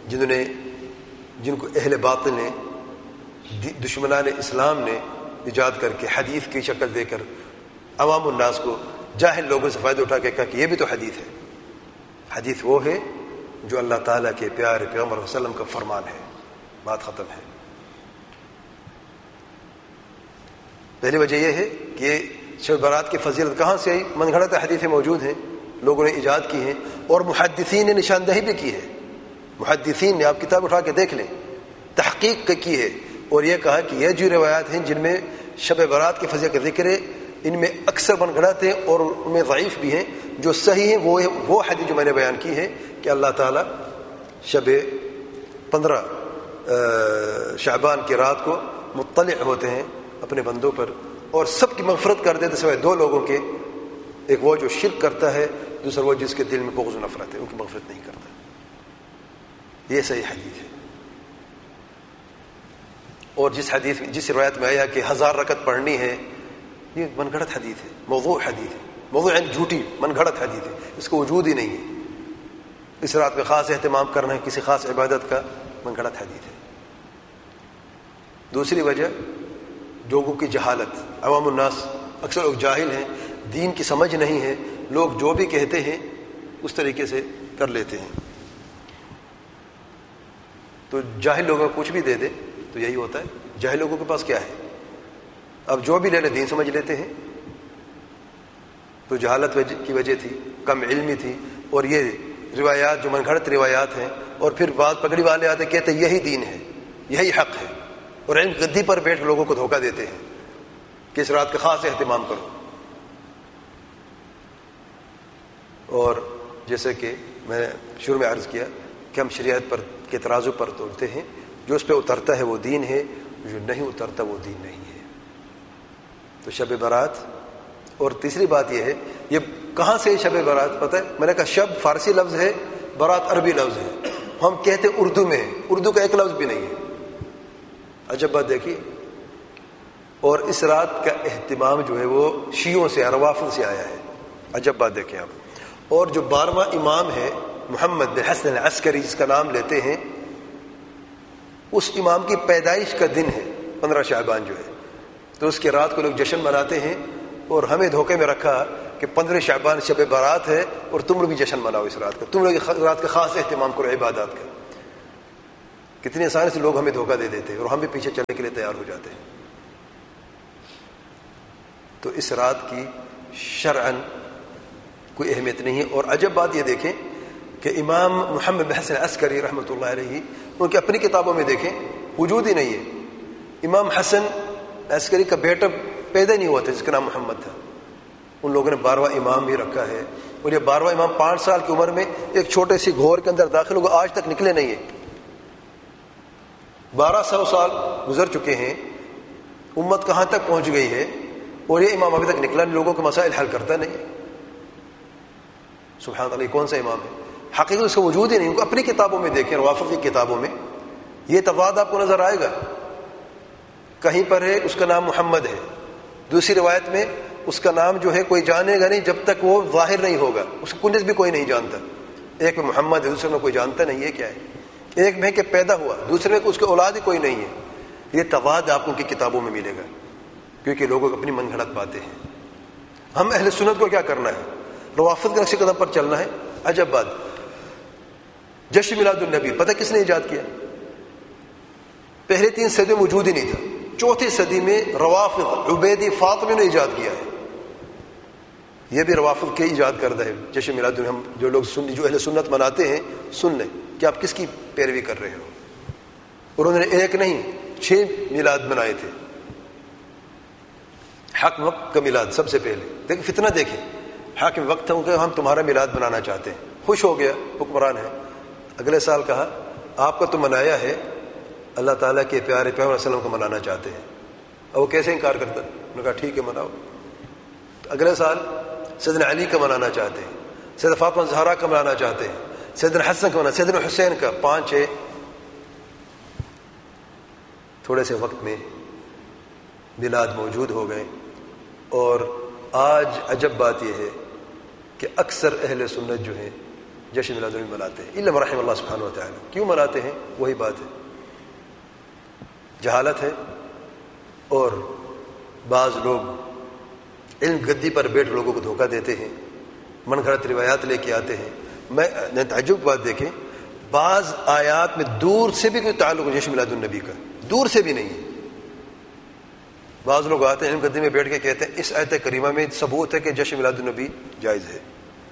جن کو اہل باطل نے، دشمنان اسلام نے ایجاد کر کے حدیث کی شکل دے کر عوام الناس کو، جاہل لوگوں سے فائدہ اٹھا کے کہا کہ یہ بھی تو حدیث ہے. حدیث وہ ہے جو اللہ تعالیٰ کے پیارے پیغمبر صلی اللہ علیہ وسلم کا فرمان ہے. بات ختم ہے. پہلی وجہ یہ ہے کہ شب برات کی فضیلت کہاں سے آئی؟ من گھڑت حدیثیں موجود ہیں، لوگوں نے ایجاد کی ہیں، اور محدثین نے نشاندہی بھی کی ہے. محدثین نے، آپ کتاب اٹھا کے دیکھ لیں، تحقیق کی ہے، اور یہ کہا کہ یہ جو روایات ہیں جن میں شب برات کی فضیلت کا ذکر ہے، ان میں اکثر من گھڑت ہیں اور ان میں ضعیف بھی ہیں. جو صحیح ہیں وہ حدیث جو میں نے بیان کی ہے کہ اللہ تعالیٰ شب 15 شعبان کی رات کو مطلع ہوتے ہیں اپنے بندوں پر، اور سب کی مغفرت کر دیتے سوائے دو لوگوں کے، ایک وہ جو شرک کرتا ہے، دوسرا وہ جس کے دل میں بغض و نفرت ہے، ان کی مغفرت نہیں کرتا. یہ صحیح حدیث ہے. اور جس روایت میں آیا کہ 1000 رکعت پڑھنی ہے، یہ من گھڑت حدیث ہے، موضوع حدیث ہے، موضوع یعنی جھوٹی من گھڑت حدیث ہے، اس کو وجود ہی نہیں ہے. اس رات میں خاص اہتمام کرنا ہے کسی خاص عبادت کا، من گھڑت حدیث ہے۔ دوسری وجہ لوگوں کی جہالت، عوام الناس، اکثر لوگ جاہل ہیں، دین کی سمجھ نہیں ہے، لوگ جو بھی کہتے ہیں اس طریقے سے کر لیتے ہیں۔ تو جاہل لوگوں کو کچھ بھی دے دے تو یہی ہوتا ہے، جاہل لوگوں کے پاس کیا ہے، اب جو بھی لے لے دین سمجھ لیتے ہیں۔ تو جہالت کی وجہ تھی، کم علمی تھی، اور یہ روایات جو من گھڑت روایات ہیں، اور پھر بعض پگڑی والے آتے کہتے یہی دین ہے، یہی حق ہے، اور علم گدی پر بیٹھ لوگوں کو دھوکہ دیتے ہیں کہ اس رات کا خاص اہتمام کرو۔ اور جیسے کہ میں نے شروع میں عرض کیا کہ ہم شریعت پر کے ترازو پر تولتے ہیں، جو اس پہ اترتا ہے وہ دین ہے، جو نہیں اترتا وہ دین نہیں ہے۔ تو شب برات، اور تیسری بات یہ ہے، یہ کہاں سے شب برات پتہ ہے؟ میں نے کہا شب فارسی لفظ ہے، برات عربی لفظ ہے، ہم کہتے اردو میں ہے، اردو کا ایک لفظ بھی نہیں ہے۔ عجب بات دیکھیے، اور اس رات کا اہتمام جو ہے وہ شیعوں سے، روافض سے آیا ہے۔ عجب بات دیکھیں آپ۔ اور جو 12واں امام ہے محمد بن حسن العسکری، جس کا نام لیتے ہیں، اس امام کی پیدائش کا دن ہے 15 شعبان جو ہے، تو اس کی رات کو لوگ جشن مناتے ہیں، اور ہمیں دھوکے میں رکھا کہ 15 شعبان شب برات ہے اور تم لوگ بھی جشن مناؤ اس رات کا، تم لوگ رات کا خاص اہتمام کرو عبادات کا۔ کتنی آسانی سے لوگ ہمیں دھوکہ دے دیتے ہیں اور ہم بھی پیچھے چلنے کے لیے تیار ہو جاتے ہیں۔ تو اس رات کی شرعاً کوئی اہمیت نہیں ہے۔ اور عجب بات یہ دیکھیں کہ امام محمد بن حسن عسکری رحمۃ اللہ علیہ، ان کی اپنی کتابوں میں دیکھیں وجود ہی نہیں ہے۔ امام حسن عسکری کا بیٹا پیدا نہیں ہوا تھا جس کا نام محمد تھا، ان لوگوں نے 12واں امام بھی رکھا ہے، اور یہ 12واں امام 5 سال کی عمر میں ایک چھوٹے سی گھور کے اندر داخل ہو گئے، آج تک نکلے نہیں ہیں۔ 1200 سال گزر چکے ہیں، امت کہاں تک پہنچ گئی ہے، اور یہ امام ابھی تک نکلا نہیں، لوگوں کے مسائل حل کرتا نہیں۔ سبحان اللہ، کون سا امام ہے؟ حقیقت اس کا وجود ہی نہیں۔ اپنی کتابوں میں دیکھیں، روافض کی کتابوں میں یہ تفاوت آپ کو نظر آئے گا، کہیں پر ہے اس کا نام محمد ہے، دوسری روایت میں اس کا نام جو ہے کوئی جانے گا نہیں جب تک وہ ظاہر نہیں ہوگا، اس کی کنیت بھی کوئی نہیں جانتا۔ ایک میں محمد ہے، دوسرے میں کوئی جانتا نہیں ہے کیا ہے، ایک میں کہ پیدا ہوا، دوسرے میں اس کے اولاد ہی کوئی نہیں ہے۔ یہ تفاوت آپ کو ان کی کتابوں میں ملے گا، کیونکہ لوگوں کو اپنی من گھڑت باتیں ہیں۔ ہم اہل سنت کو کیا کرنا ہے؟ روافض کے نقش قدم پر چلنا ہے۔ عجب بات، جشن میلاد النبی پتہ کس نے ایجاد کیا؟ پہلے 3 صدیوں میں وجود ہی نہیں تھا، 4تھی صدی میں روافض عبیدی فاطمی نے ایجاد کیا ہے۔ یہ بھی روافض کے ایجاد کردہ ہے جشن میلاد النبی۔ ہم جو لوگ جو اہل سنت مناتے ہیں، سن لیں کہ آپ کس کی پیروی کر رہے ہو۔ اور انہوں نے ایک نہیں 6 میلاد بنائے تھے۔ حق وقت کا میلاد سب سے پہلے، دیکھیں فتنہ، دیکھیں حاکم وقت ہوں کہ ہم تمہارا میلاد بنانا چاہتے ہیں، خوش ہو گیا، حکمران ہے۔ اگلے سال کہا آپ کا تو منایا ہے، اللہ تعالیٰ کے پیارے پیغمبر صلی اللہ علیہ وسلم کو منانا چاہتے ہیں۔ اور وہ کیسے انکار کرتا؟ انہوں نے کہا ٹھیک ہے مناؤ۔ اگلے سال سیدنا علی کا منانا چاہتے ہیں، سیدنا فاطمہ زہرا کا منانا چاہتے ہیں، سیدنا حسن کا منانا، سیدنا حسین کا، 5 تھوڑے سے وقت میں میلاد موجود ہو گئے۔ اور آج عجب بات یہ ہے کہ اکثر اہل سنت جو ہیں جشن میلاد النبی مناتے ہیں، الا رحم اللہ سبحانہ و تعالیٰ۔ کیوں مناتے ہیں؟ وہی بات ہے، جہالت ہے، اور بعض لوگ علم گدی پر بیٹھ لوگوں کو دھوکہ دیتے ہیں، من گھڑت روایات لے کے آتے ہیں۔ میں تعجب بات دیکھیں، بعض آیات میں دور سے بھی کوئی تعلق جشن میلاد النبی کا دور سے بھی نہیں ہے۔ بعض لوگ آتے ہیں علم گدی میں بیٹھ کے کہتے ہیں اس آیت کریمہ میں ثبوت ہے کہ جشن میلاد النبی جائز ہے۔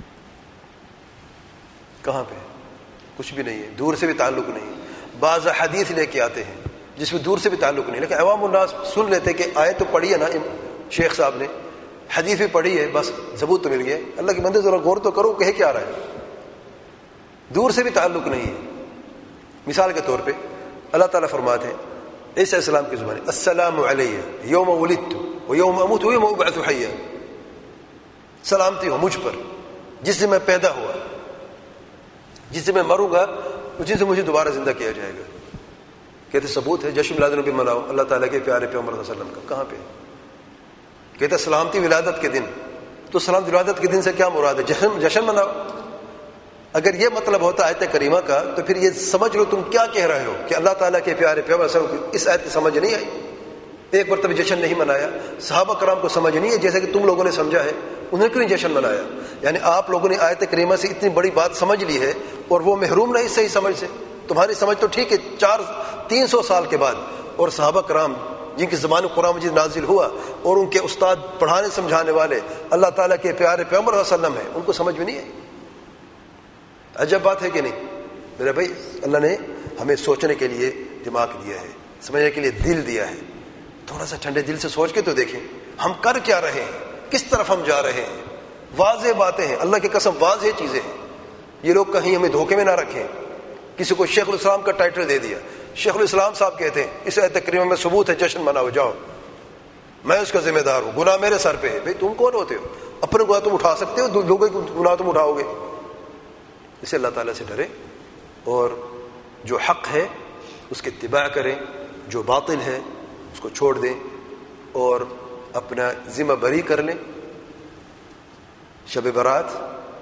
کہاں پہ؟ کچھ بھی نہیں ہے، دور سے بھی تعلق نہیں۔ بعض حدیث لے کے آتے ہیں جس میں دور سے بھی تعلق نہیں، لیکن عوام الناس سن لیتے کہ آیت تو پڑھی ہے نا شیخ صاحب نے، حدیث بھی پڑھی ہے، بس ثبوت تو مل گیا۔ اللہ کے بندے ذرا غور تو کرو کہہ کیا رہا ہے، دور سے بھی تعلق نہیں ہے۔ مثال کے طور پہ اللہ تعالیٰ فرماتے ہیں عیسیٰ علیہ السلام کی زبان، السلام علیہ یوم ولدت و یوم اموت و یوم ابعث حیا، سلامتی ہو مجھ پر جس سے میں پیدا ہوا، جس سے میں مروں گا، جس سے مجھے دوبارہ زندہ کیا جائے گا۔ کہتے ثبوت ہے جشن میلاد النبی مناؤ اللہ تعالیٰ کے پیارے پیغمبر صلی اللہ علیہ وسلم کا، کہاں پہ؟ کہتے سلامتی ولادت کے دن، تو سلامتی ولادت کے دن سے کیا مراد ہے؟ جشن مناؤ۔ اگر یہ مطلب ہوتا آیت کریمہ کا تو پھر یہ سمجھ لو تم کیا کہہ رہے ہو کہ اللہ تعالیٰ کے پیارے پیغمبر صلی اللہ علیہ وسلم کو اس آیت کی سمجھ نہیں آئی، ایک مرتبہ جشن نہیں منایا، صحابہ کرام کو سمجھ نہیں ہے جیسے کہ تم لوگوں نے سمجھا ہے، انہوں نے کیوں نہیں جشن منایا؟ یعنی آپ لوگوں نے آیت کریمہ سے اتنی بڑی بات سمجھ لی ہے اور وہ محروم نہیں صحیح سمجھ سے۔ تمہاری سمجھ تو ٹھیک ہے 300 سال کے بعد، اور صحابہ کرام جن کے زمانے قرآن مجید نازل ہوا اور ان کے استاد پڑھانے سمجھانے والے اللہ تعالیٰ کے پیارے پیغمبر صلی اللہ علیہ وسلم ہیں، ان کو سمجھ میں نہیں ہے؟ عجب بات ہے کہ نہیں؟ میرے بھائی اللہ نے ہمیں سوچنے کے لیے دماغ دیا ہے، سمجھنے کے لیے دل دیا ہے، تھوڑا سا ٹھنڈے دل سے سوچ کے تو دیکھیں ہم کر کیا رہے ہیں، کس طرف ہم جا رہے ہیں۔ واضح باتیں ہیں، اللہ کی قسم واضح چیزیں ہیں، یہ لوگ کہیں ہمیں دھوکے میں نہ رکھیں۔ کسی کو شیخ الاسلام کا ٹائٹل دے دیا، شیخ الاسلام صاحب کہتے ہیں اس آیت کریمہ میں ثبوت ہے جشن مناؤ، جاؤ میں اس کا ذمہ دار ہوں، گناہ میرے سر پہ ہے۔ بھئی تم کون ہوتے ہو؟ اپنے گناہ تم اٹھا سکتے ہو، لوگوں کے گناہ تم اٹھاؤ گے؟ اسے اللہ تعالیٰ سے ڈرے اور جو حق ہے اس کی اتباع کریں، جو باطل ہے اس کو چھوڑ دیں اور اپنا ذمہ بری کر لیں۔ شب برات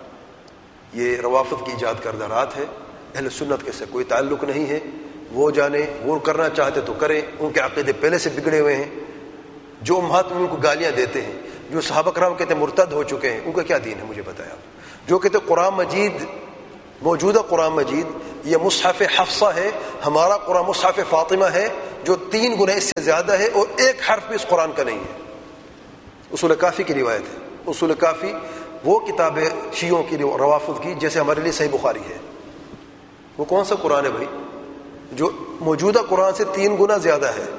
یہ روافض کی ایجاد کردہ رات ہے، اہل سنت کے سے کوئی تعلق نہیں ہے، وہ جانے، وہ کرنا چاہتے تو کریں، ان کے عقیدے پہلے سے بگڑے ہوئے ہیں۔ جو امہات ان کو گالیاں دیتے ہیں، جو صحابہ کرام کہتے ہیں مرتد ہو چکے ہیں، ان کا کیا دین ہے مجھے بتایا آپ؟ جو کہتے ہیں قرآن مجید، موجودہ قرآن مجید یہ مصحف حفصہ ہے، ہمارا قرآن مصحف فاطمہ ہے جو 3 گنا اس سے زیادہ ہے اور ایک حرف بھی اس قرآن کا نہیں ہے۔ اصول کافی کی روایت ہے، اصول کافی وہ کتاب ہے شیعوں کی روافض کی، جیسے ہمارے لیے صحیح بخاری ہے۔ وہ کون سا قرآن ہے بھائی جو موجودہ قرآن سے 3 گنا زیادہ ہے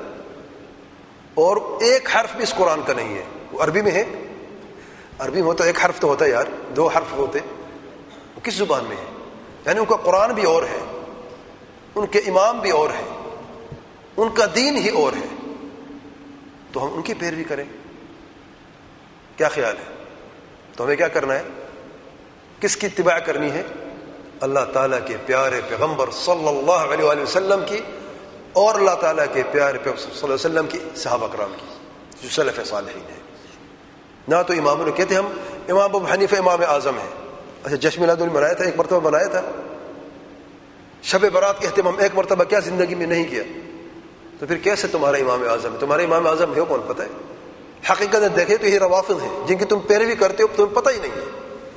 اور ایک حرف بھی اس قرآن کا نہیں ہے؟ وہ عربی میں ہے، عربی میں ہوتا ایک حرف تو ہوتا ہے یار، 2 حرف ہوتے، وہ کس زبان میں ہے؟ یعنی ان کا قرآن بھی اور ہے، ان کے امام بھی اور ہے، ان کا دین ہی اور ہے، تو ہم ان کی پیروی کریں؟ کیا خیال ہے؟ تو ہمیں کیا کرنا ہے؟ کس کی اتباع کرنی ہے؟ اللہ تعالیٰ کے پیارے پیغمبر صلی اللہ علیہ وآلہ وسلم کی، اور اللہ تعالیٰ کے پیارے پیغمبر صلی اللہ علیہ وسلم کی، صحابہ کرام کی جو سلف صالحین ہیں۔ نہ تو اماموں نے کہتے ہم امام ابو حنیفہ امام اعظم ہیں، اچھا جشن میلاد النبی منایا تھا، ایک مرتبہ منایا تھا، شب برات کا اہتمام ایک مرتبہ کیا زندگی میں نہیں کیا، تو پھر کیسے تمہارا امام اعظم ہے؟ تمہارا امام اعظم ہے کون پتہ ہے؟ حقیقت دیکھے تو یہ روافض ہیں جن کی تم پیروی کرتے ہو، تمہیں پتہ ہی نہیں ہے۔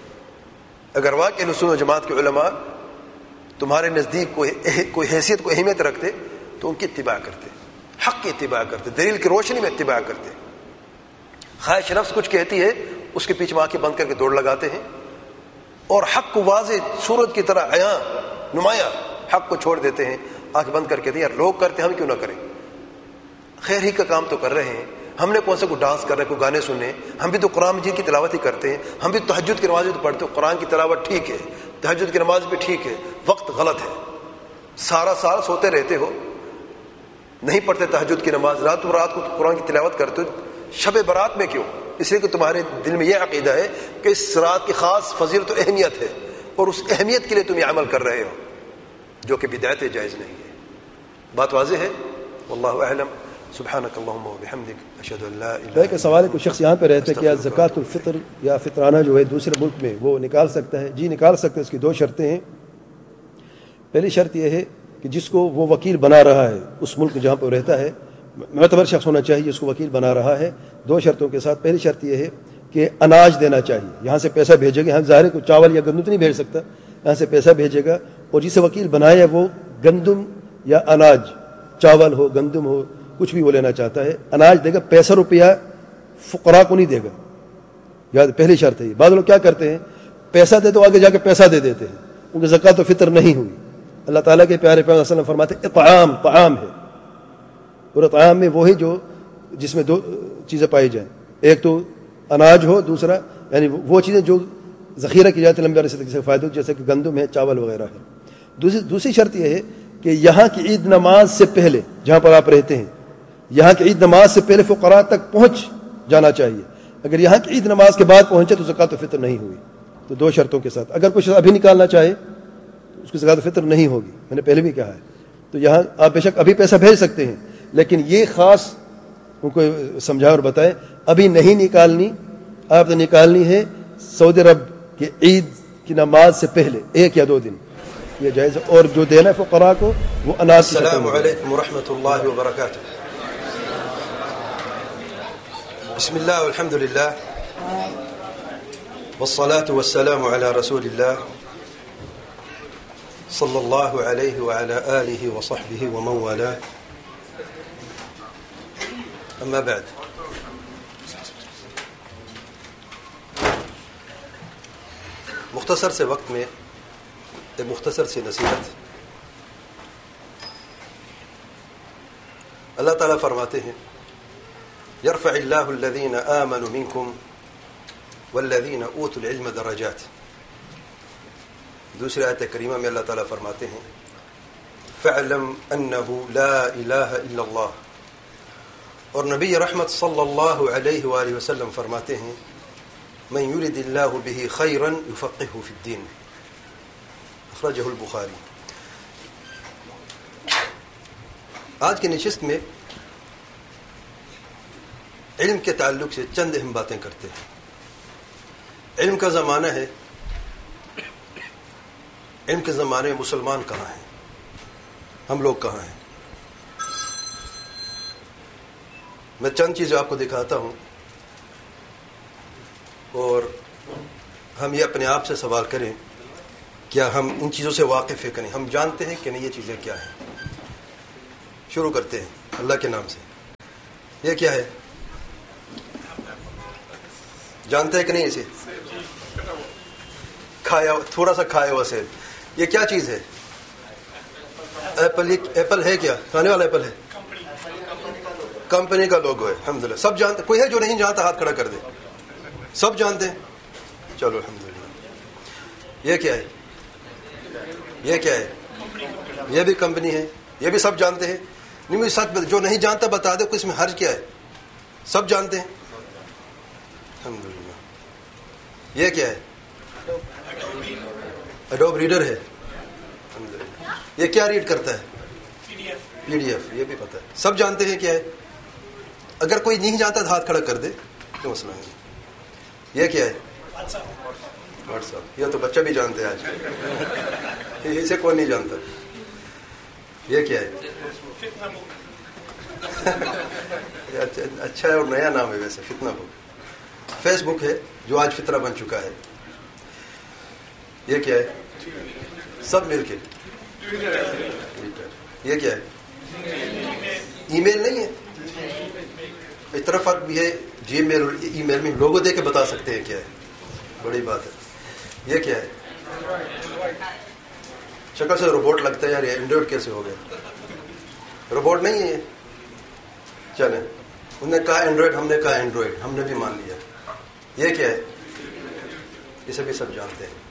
اگر واقعی اہل سنت و جماعت کے علماء تمہارے نزدیک کوئی حیثیت، کوئی اہمیت رکھتے تو ان کی اتباع کرتے، حق کی اتباع کرتے، دلیل کی روشنی میں اتباع کرتے۔ خواہش نفس کچھ کہتی ہے اس کے پیچھے آنکھیں بند کر کے دوڑ لگاتے ہیں، اور حق کو واضح سورج کی طرح عیاں نمایاں حق کو چھوڑ دیتے ہیں، آنکھ بند کر کے یار لوگ کرتے ہم کیوں نہ کریں؟ خیر ہی کا کام تو کر رہے ہیں، ہم نے کون سا کوئی ڈانس کر رہے، کوئی گانے سننے؟ ہم بھی تو قرآن مجید کی تلاوت ہی کرتے ہیں، ہم بھی تہجد کی نماز بھی تو پڑھتے ہیں۔ قرآن کی تلاوت ٹھیک ہے، تہجد کی نماز بھی ٹھیک ہے، وقت غلط ہے۔ سارا سال سوتے رہتے ہو، نہیں پڑھتے تہجد کی نماز، رات کو قرآن کی تلاوت کرتے ہو، شب برات میں کیوں؟ اس لیے کہ تمہارے دل میں یہ عقیدہ ہے کہ اس رات کی خاص فضیلت و اہمیت ہے، اور اس اہمیت کے لیے تم یہ عمل کر رہے ہو جو کہ بدعت جائز نہیں ہے۔ بات واضح ہے، واللہ اعلم۔ سبحانک اللہم و بحمدک، اشہد ان لا الہ الا انت۔ کہ سوال ہے کوئی شخص یہاں پہ رہتا ہے کہ زکوٰۃ الفطر یا فطرانہ جو ہے دوسرے ملک میں وہ نکال سکتا ہے؟ جی نکال سکتے ہیں، اس کی 2 شرطیں ہیں۔ پہلی شرط یہ ہے کہ جس کو وہ وکیل بنا رہا ہے اس ملک جہاں پہ رہتا ہے، معتبر شخص ہونا چاہیے اس کو وکیل بنا رہا ہے، 2 شرطوں کے ساتھ۔ پہلی شرط یہ ہے کہ اناج دینا چاہیے، یہاں سے پیسہ بھیجے گا، یہاں ظاہر ہے کوئی چاول یا گندم تو نہیں بھیج سکتا، یہاں سے پیسہ بھیجے گا، اور جسے وکیل بنایا وہ گندم یا اناج، چاول ہو گندم ہو کچھ بھی وہ لینا چاہتا ہے، اناج دے گا، پیسہ روپیہ فقراء کو نہیں دے گا۔ یاد پہلی شرط ہے۔ بعض لوگ کیا کرتے ہیں، پیسہ دے تو آگے جا کے پیسہ دے دیتے ہیں، ان کی زکوٰۃ و فطر نہیں ہوئی۔ اللہ تعالیٰ کے پیارے پیغمبر صلی اللہ علیہ وسلم فرماتے ہیں طعام ہے، اور طعام میں وہی جو جس میں 2 چیزیں پائی جائیں، ایک تو اناج ہو، دوسرا یعنی وہ چیزیں جو ذخیرہ کی جاتی ہے لمبے عرصے تک سے فائدہ، جیسے کہ گندم ہے، چاول وغیرہ ہے۔ دوسری شرط یہ ہے کہ یہاں کی عید نماز سے پہلے، جہاں پر آپ رہتے ہیں یہاں کی عید نماز سے پہلے فقراء تک پہنچ جانا چاہیے۔ اگر یہاں کی عید نماز کے بعد پہنچے تو زکوٰۃ و فطر نہیں ہوئی۔ تو 2 شرطوں کے ساتھ، اگر کچھ ابھی نکالنا چاہے تو اس کی زکوٰۃ و فطر نہیں ہوگی، میں نے پہلے بھی کہا ہے۔ تو یہاں آپ بے شک ابھی پیسہ بھیج سکتے ہیں، لیکن یہ خاص ان کو سمجھائیں اور بتائیں ابھی نہیں نکالنی، آپ نے نکالنی ہے سعودی عرب کی عید کی نماز سے پہلے 1 یا 2 دن یہ جائز ہے، اور جو دینا ہے فقراء کو وہ اناج کی شکل السلام میں۔ علیکم ورحمۃ اللہ وبرکاتہ۔ بسم اللہ والحمد للہ والصلاة والسلام على رسول اللہ صلی اللہ علیہ وعلى آلہ وصحبہ ومن والاه، اما بعد۔ مختصر سے وقت میں ایک مختصر سی نصیحت۔ اللہ تعالیٰ فرماتے ہیں یرفع اللہ الذین آمنوا منکم والذین اوتوا العلم درجات۔ دوسری آیت کریمہ میں اللہ تعالیٰ فرماتے ہیں فاعلم انہ لا الہ الا اللہ، اور نبی رحمت صلی اللہ علیہ وآلہ وسلم فرماتے ہیں من یرد اللہ بہ خیرا یفقہہ فی الدین، اخرجہ البخاری۔ آج کی نشست میں علم کے تعلق سے چند اہم باتیں کرتے ہیں۔ علم کا زمانہ ہے، علم کے زمانے میں مسلمان کہاں ہیں، ہم لوگ کہاں ہیں؟ میں چند چیزیں آپ کو دکھاتا ہوں اور ہم یہ اپنے آپ سے سوال کریں کیا ہم ان چیزوں سے واقف ہیں کہ نہیں، ہم جانتے ہیں کہ نہیں یہ چیزیں کیا ہیں۔ شروع کرتے ہیں اللہ کے نام سے۔ یہ کیا ہے، جانتے ہیں کہ نہیں؟ اسے کھایا، تھوڑا سا کھایا ہوا سیب، یہ کیا چیز ہے؟ ایپل۔ ایپل ہے کیا؟ کھانے والا ایپل ہے، کمپنی کا لوگو ہے۔ الحمدللہ سب جانتے، کوئی ہے جو نہیں جانتا ہاتھ کھڑا کر دے۔ سب جانتے ہیں، چلو الحمدللہ۔ یہ کیا ہے؟ یہ کیا ہے؟ یہ بھی کمپنی ہے، یہ بھی سب جانتے ہیں۔ نہیں مجھے سچ جو نہیں جانتا بتا دے، اس میں حرج کیا ہے؟ سب جانتے ہیں الحمدللہ۔ یہ کیا ہے؟ ایڈوب ریڈر ہے الحمدللہ۔ یہ کیا ریڈ کرتا ہے؟ پی ڈی ایف، یہ بھی پتہ ہے، سب جانتے ہیں کیا ہے۔ اگر کوئی نہیں جانتا تو ہاتھ کھڑا کر دے، کوئی مسئلہ نہیں۔ یہ کیا ہے؟ واٹس ایپ، یہ تو بچہ بھی جانتے ہیں آج، اسے کون نہیں جانتا۔ یہ کیا ہے؟ اچھا ہے اور نیا نام ہے ویسے، فتنہ بک۔ فیس بک ہے جو آج فتنہ بن چکا ہے۔ یہ کیا ہے؟ سب مل کے یہ کیا ہے؟ ای میل نہیں ہے، اس طرح فرق بھی ہے جی میل اور ای میل میں لوگو دے کے بتا سکتے ہیں کیا ہے، بڑی بات ہے۔ یہ کیا ہے؟ شکل سے روبوٹ لگتا ہے یار، یہ اینڈرائڈ کیسے ہو گیا؟ روبوٹ نہیں ہے یہ، چلیں انہوں نے کہا اینڈرائڈ، ہم نے کہا اینڈرائڈ، ہم نے بھی مان لیا۔ یہ کیا ہے؟ اسے بھی سب جانتے ہیں۔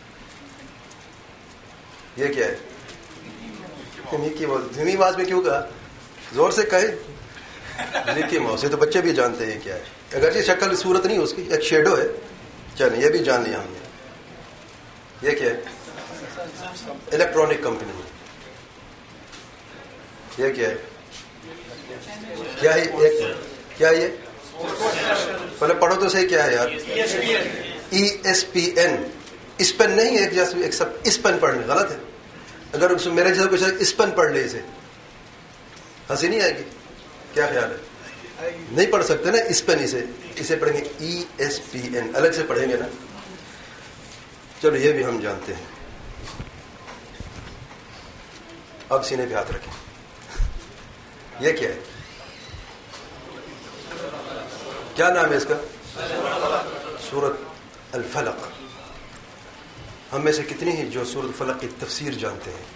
یہ کیا ہے؟ مکی ماؤس۔ دھیمی آواز میں کیوں کہا؟ زور سے کہے مکی ماؤس، یہ تو بچے بھی جانتے ہیں کیا ہے، اگرچہ شکل صورت نہیں اس کی، ایک شیڈو ہے، چلیں یہ بھی جان لیا ہم نے۔ یہ کیا ہے؟ Electronic company. یہ کیا ہے؟ کیا ہے؟ کیا ہے یہ؟ پہلے پڑھو تو صحیح، کیا ہے یار؟ ESPN۔ اسپن نہیں ہے، ایک سب اسپن پڑھنے غلط ہے۔ اگر میرے جیسا کچھ اسپن پڑھ لے، اسے ہنسی نہیں آئے گی؟ کیا خیال ہے؟ نہیں پڑھ سکتے نا اسپن، اسے پڑھیں گے ESPN، الگ سے پڑھیں گے نا۔ چلو یہ بھی ہم جانتے ہیں۔ اب سینے پہ ہاتھ رکھیں۔ یہ کیا ہے؟ کیا نام ہے اس کا؟ سورۃ الفلق۔ ہم میں سے کتنی ہیں جو سورۃ الفلق کی تفسیر جانتے ہیں؟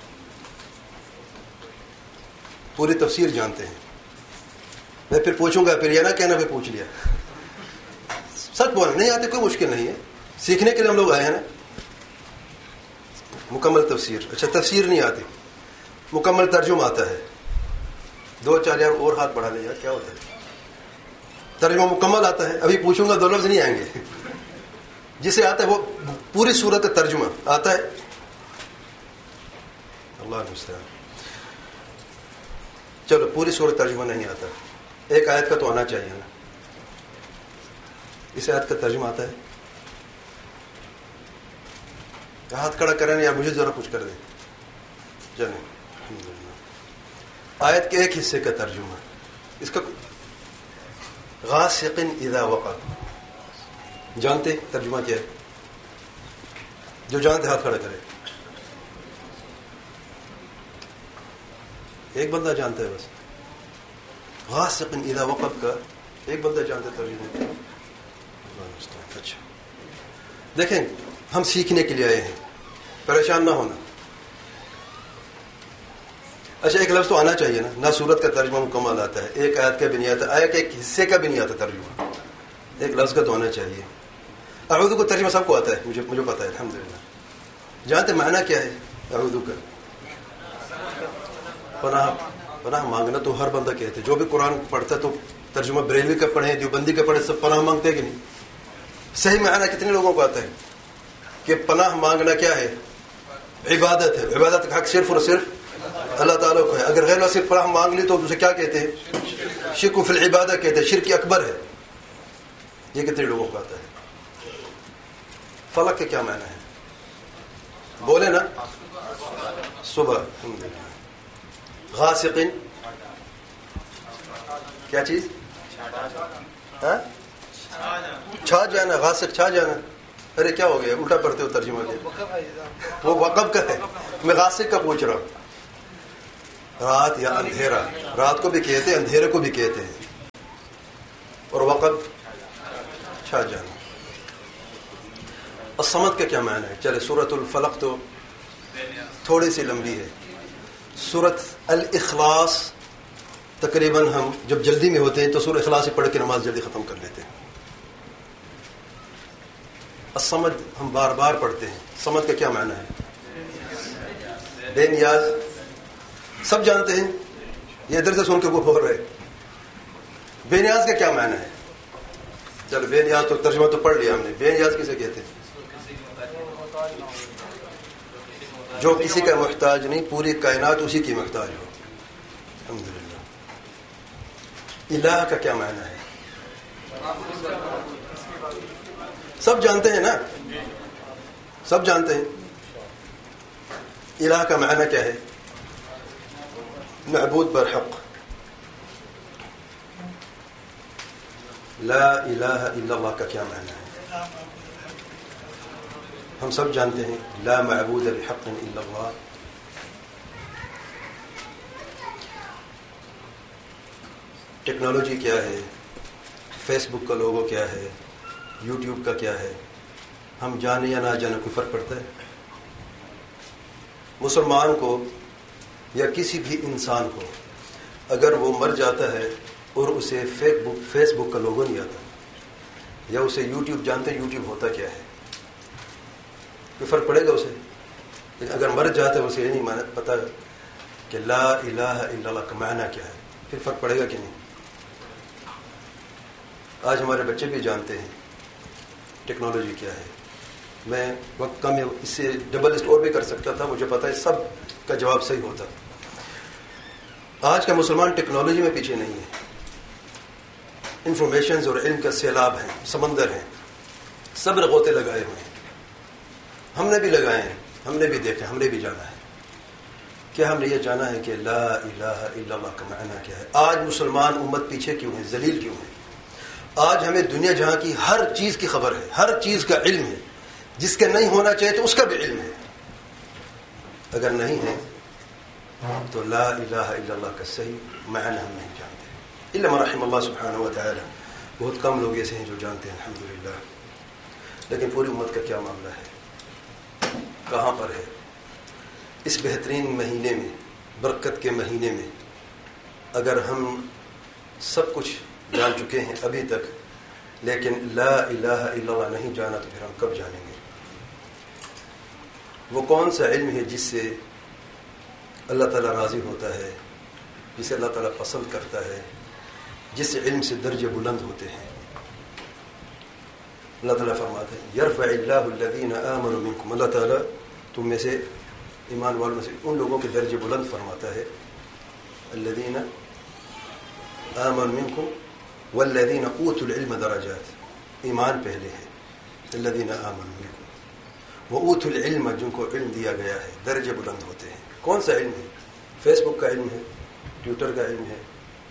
پوری تفسیر جانتے ہیں؟ میں پھر پوچھوں گا، پھر یہ نہ کہنا میں پوچھ لیا۔ سچ بولنا، نہیں آتے کوئی مشکل نہیں ہے، سیکھنے کے لیے ہم لوگ آئے ہیں نا۔ مکمل تفسیر، اچھا تفسیر نہیں آتی، مکمل ترجمہ آتا ہے۔ 2-4 یار اور ہاتھ بڑھا لیں یار، کیا ہوتا ہے؟ ترجمہ مکمل آتا ہے، ابھی پوچھوں گا 2 لفظ نہیں آئیں گے۔ جسے آتا ہے وہ پوری صورت ترجمہ آتا ہے۔ اللہ المستعان۔ چلو پوری صورت ترجمہ نہیں آتا، ایک آیت کا تو آنا چاہیے نا۔ اس آیت کا ترجمہ آتا ہے؟ ہاتھ کھڑا کریں یا مجھے ذرا کچھ کر دیں. چلیں الحمدللہ. آیت کے ایک حصے کا ترجمہ اس کا غاسق اذا وقب. جانتے ترجمہ کیا ہے؟ جو جانتے ہاتھ کھڑا کرے. ایک بندہ جانتا ہے بس. غاسق اذا وقب کا ایک بندہ جانتا ہے ترجمہ. اچھا دیکھیں ہم سیکھنے کے لیے آئے ہیں, پریشان نہ ہونا. اچھا ایک لفظ تو آنا چاہیے نا, نہ صورت کا ترجمہ مکمل آتا ہے, ایک آیت کا بھی نہیں آتا, آیت کے ایک حصے کا بھی نہیں آتا ترجمہ, ایک لفظ کا تو آنا چاہیے. اعوذ کو ترجمہ سب کو آتا ہے, مجھے پتا ہے الحمدللہ. جانتے معنی کیا ہے اعوذ کا؟ پناہ مانگنا تو ہر بندہ کہتے, جو بھی قرآن پڑھتا ہے تو ترجمہ بریلوی کا پڑھے دیوبندی کا پڑھے سب پناہ مانگتے کہ نہیں؟ صحیح معنی کتنے لوگوں کو آتا ہے کہ پناہ مانگنا کیا ہے؟ عبادت ہے. عبادت کا حق صرف اور صرف اللہ تعالیٰ کو ہے. اگر غیر اللہ صرف پناہ مانگ لی تو اسے کیا کہتے ہیں؟ شرک فی العبادہ کہتے ہیں, شرک اکبر ہے. یہ کتنے لوگوں کو آتا ہے؟ فلق کے کیا معنی ہے بولے نا؟ صبح. غاسق کیا چیز؟ چھا جانا. غاسق چھا جانا. ارے کیا ہو گیا, الٹا پڑھتے ہو ترجمہ کیا؟ وہ وقب کا ہے, میں غاسق کا پوچھ رہا ہوں. رات یا اندھیرا, رات کو بھی کہتے ہیں اندھیرے کو بھی کہتے ہیں, اور وقب چھا جانا. الصمد کا کیا معنی ہے؟ چلے سورۃ الفلق تو تھوڑی سی لمبی ہے. سورۃ الاخلاص تقریباً ہم جب جلدی میں ہوتے ہیں تو سورۃ اخلاص پڑھ کے نماز جلدی ختم کر لیتے ہیں. الصمد ہم بار بار پڑھتے ہیں. صمد کا کیا معنی ہے؟ بے نیاز. سب جانتے ہیں, یہ ادھر سے سن کے وہ بول رہے. بے نیاز کا کیا معنی ہے؟ چلو بے نیاز تو ترجمہ تو پڑھ لیا ہم نے. بے نیاز کسے کہتے ہیں؟ جو کسی کا محتاج نہیں, پوری کائنات اسی کی محتاج ہو. الحمدللہ. الہ کا کیا معنی ہے؟ سب جانتے ہیں نا, سب جانتے ہیں. الہ کا معنی کیا ہے؟ معبود برحق. لا الہ الا اللہ کا کیا معنی ہے؟ ہم سب جانتے ہیں لا معبود بحق الا اللہ. ٹیکنالوجی کیا ہے؟ فیس بک کا لوگو کیا ہے؟ یوٹیوب کا کیا ہے؟ ہم جانے یا نہ جانے کوئی فرق پڑتا ہے؟ مسلمان کو یا کسی بھی انسان کو اگر وہ مر جاتا ہے اور اسے فیس بک کا لوگو نہیں آتا, یا اسے یوٹیوب جانتے ہیں یوٹیوب ہوتا کیا ہے, کوئی فرق پڑے گا اسے؟ لیکن اگر مر جاتا ہے اسے یہ نہیں پتا کہ لا الہ الا اللہ کا معنی کیا ہے, پھر فرق پڑے گا کہ نہیں؟ آج ہمارے بچے بھی جانتے ہیں ٹیکنالوجی کیا ہے. میں وقت کم ہے, اس سے ڈبل لسٹ اور بھی کر سکتا تھا, مجھے پتا ہے سب کا جواب صحیح ہوتا. آج کا مسلمان ٹیکنالوجی میں پیچھے نہیں ہے. انفارمیشنز اور علم کا سیلاب ہے, سمندر ہے, سب نے غوطے لگائے ہوئے ہیں. ہم نے بھی لگائے ہیں, ہم نے بھی دیکھا, ہم نے بھی جانا ہے. کیا ہم نے یہ جانا ہے کہ لا الہ الا اللہ کا معنی کیا ہے؟ آج مسلمان امت پیچھے کیوں ہے, ذلیل کیوں ہے؟ آج ہمیں دنیا جہاں کی ہر چیز کی خبر ہے, ہر چیز کا علم ہے. جس کا نہیں ہونا چاہیے تو اس کا بھی علم ہے. اگر نہیں ہے تو لا الہ الا اللہ کا صحیح معنی ہم نہیں جانتے. الا من رحم اللہ سبحانہ و تعالی. بہت کم لوگ ایسے ہیں جو جانتے ہیں الحمدللہ. لیکن پوری امت کا کیا معاملہ ہے, کہاں پر ہے؟ اس بہترین مہینے میں, برکت کے مہینے میں, اگر ہم سب کچھ جان چکے ہیں ابھی تک, لیکن لا الہ الا اللہ نہیں جانا تو پھر ہم کب جانیں گے؟ وہ کون سا علم ہے جس سے اللہ تعالیٰ راضی ہوتا ہے, جسے اللہ تعالیٰ پسند کرتا ہے, جس علم سے درجے بلند ہوتے ہیں؟ اللہ تعالیٰ فرماتے ہیں یرفع اللہ الذین آمنوا منکم. اللہ تعالیٰ تم میں سے, ایمان والوں میں سے ان لوگوں کے درجے بلند فرماتا ہے. الذین آمنوا منکم والذین اوتوا العلم درجات. ایمان پہلے ہے, الذین آمنوا منکم, وَأُوتُوا الْعِلْمَ جن کو علم دیا گیا ہے درجے بلند ہوتے ہیں. کون سا علم ہے؟ فیس بک کا علم ہے، ٹویٹر کا علم ہے،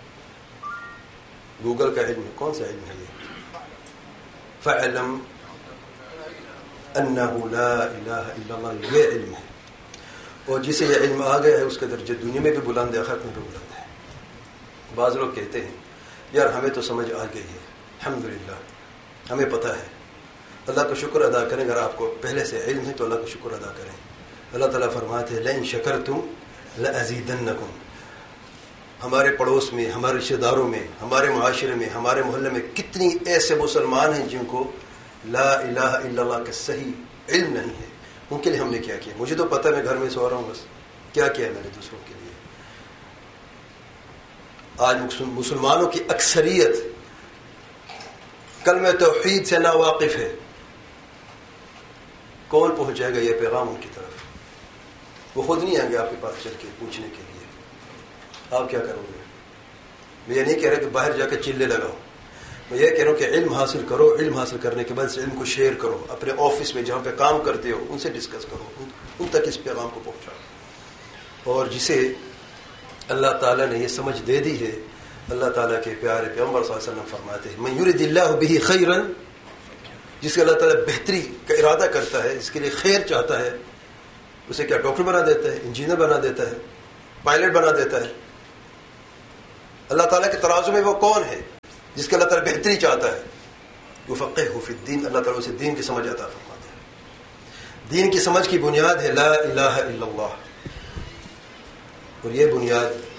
گوگل کا علم ہے. کون سا علم ہے یہ؟ فَاعْلَمْ أَنَّهُ لَا إِلَهَ إِلَّا اللَّهُ. یہ علم ہے، اور جسے یہ علم آ گیا ہے اس کا درجہ دنیا میں بھی بلند ہے، آخرت میں بھی بلند ہے. بعض لوگ کہتے ہیں یار ہمیں تو سمجھ آ گئی ہے، الحمدللہ ہمیں پتہ ہے. اللہ کا شکر ادا کریں. اگر آپ کو پہلے سے علم ہے تو اللہ کا شکر ادا کریں. اللہ تعالیٰ فرماتے ہیں لَئِن شَكَرْتُمْ لَأَزِيدَنَّكُمْ. ہمارے پڑوس میں، ہمارے رشتہ داروں میں، ہمارے معاشرے میں، ہمارے محلے میں کتنی ایسے مسلمان ہیں جن کو لا الہ الا اللہ کا صحیح علم نہیں ہے. ان کے لیے ہم نے کیا کیا؟ مجھے تو پتہ ہے، میں گھر میں سو رہا ہوں، بس کیا کیا ہے میں نے دوسروں کے لیے. آج مسلمانوں کی اکثریت کلمہ توحید سے نا واقف ہے. کون پہنچائے گا یہ پیغام ان کی طرف؟ وہ خود نہیں آئیں گے آپ کے پاس چل کے پوچھنے کے لیے. آپ کیا کرو گے؟ میں یہ نہیں کہہ رہا کہ باہر جا کے چلے لگاؤ. میں یہ کہہ رہا ہوں کہ علم حاصل کرو. علم حاصل کرنے کے بعد اس علم کو شیئر کرو. اپنے آفس میں جہاں پہ کام کرتے ہو ان سے ڈسکس کرو، ان تک اس پیغام کو پہنچاؤ. اور جسے اللہ تعالیٰ نے یہ سمجھ دے دی ہے، اللہ تعالیٰ کے پیارے پیغمبر صلی اللہ علیہ وسلم فرماتے ہیں من یرد اللہ بہ خیرا، جس کے اللہ تعالیٰ بہتری کا ارادہ کرتا ہے، اس کے لیے خیر چاہتا ہے، اسے کیا ڈاکٹر بنا دیتا ہے، انجینئر بنا دیتا ہے، پائلٹ بنا دیتا ہے. اللہ تعالیٰ کے ترازو میں وہ کون ہے جس کے اللہ تعالیٰ بہتری چاہتا ہے؟ یفقہہ فی الدین. اللہ تعالیٰ اسے دین کی سمجھ عطا فرماتا ہے. دین کی سمجھ کی بنیاد ہے لا الہ الا اللہ، اور یہ بنیاد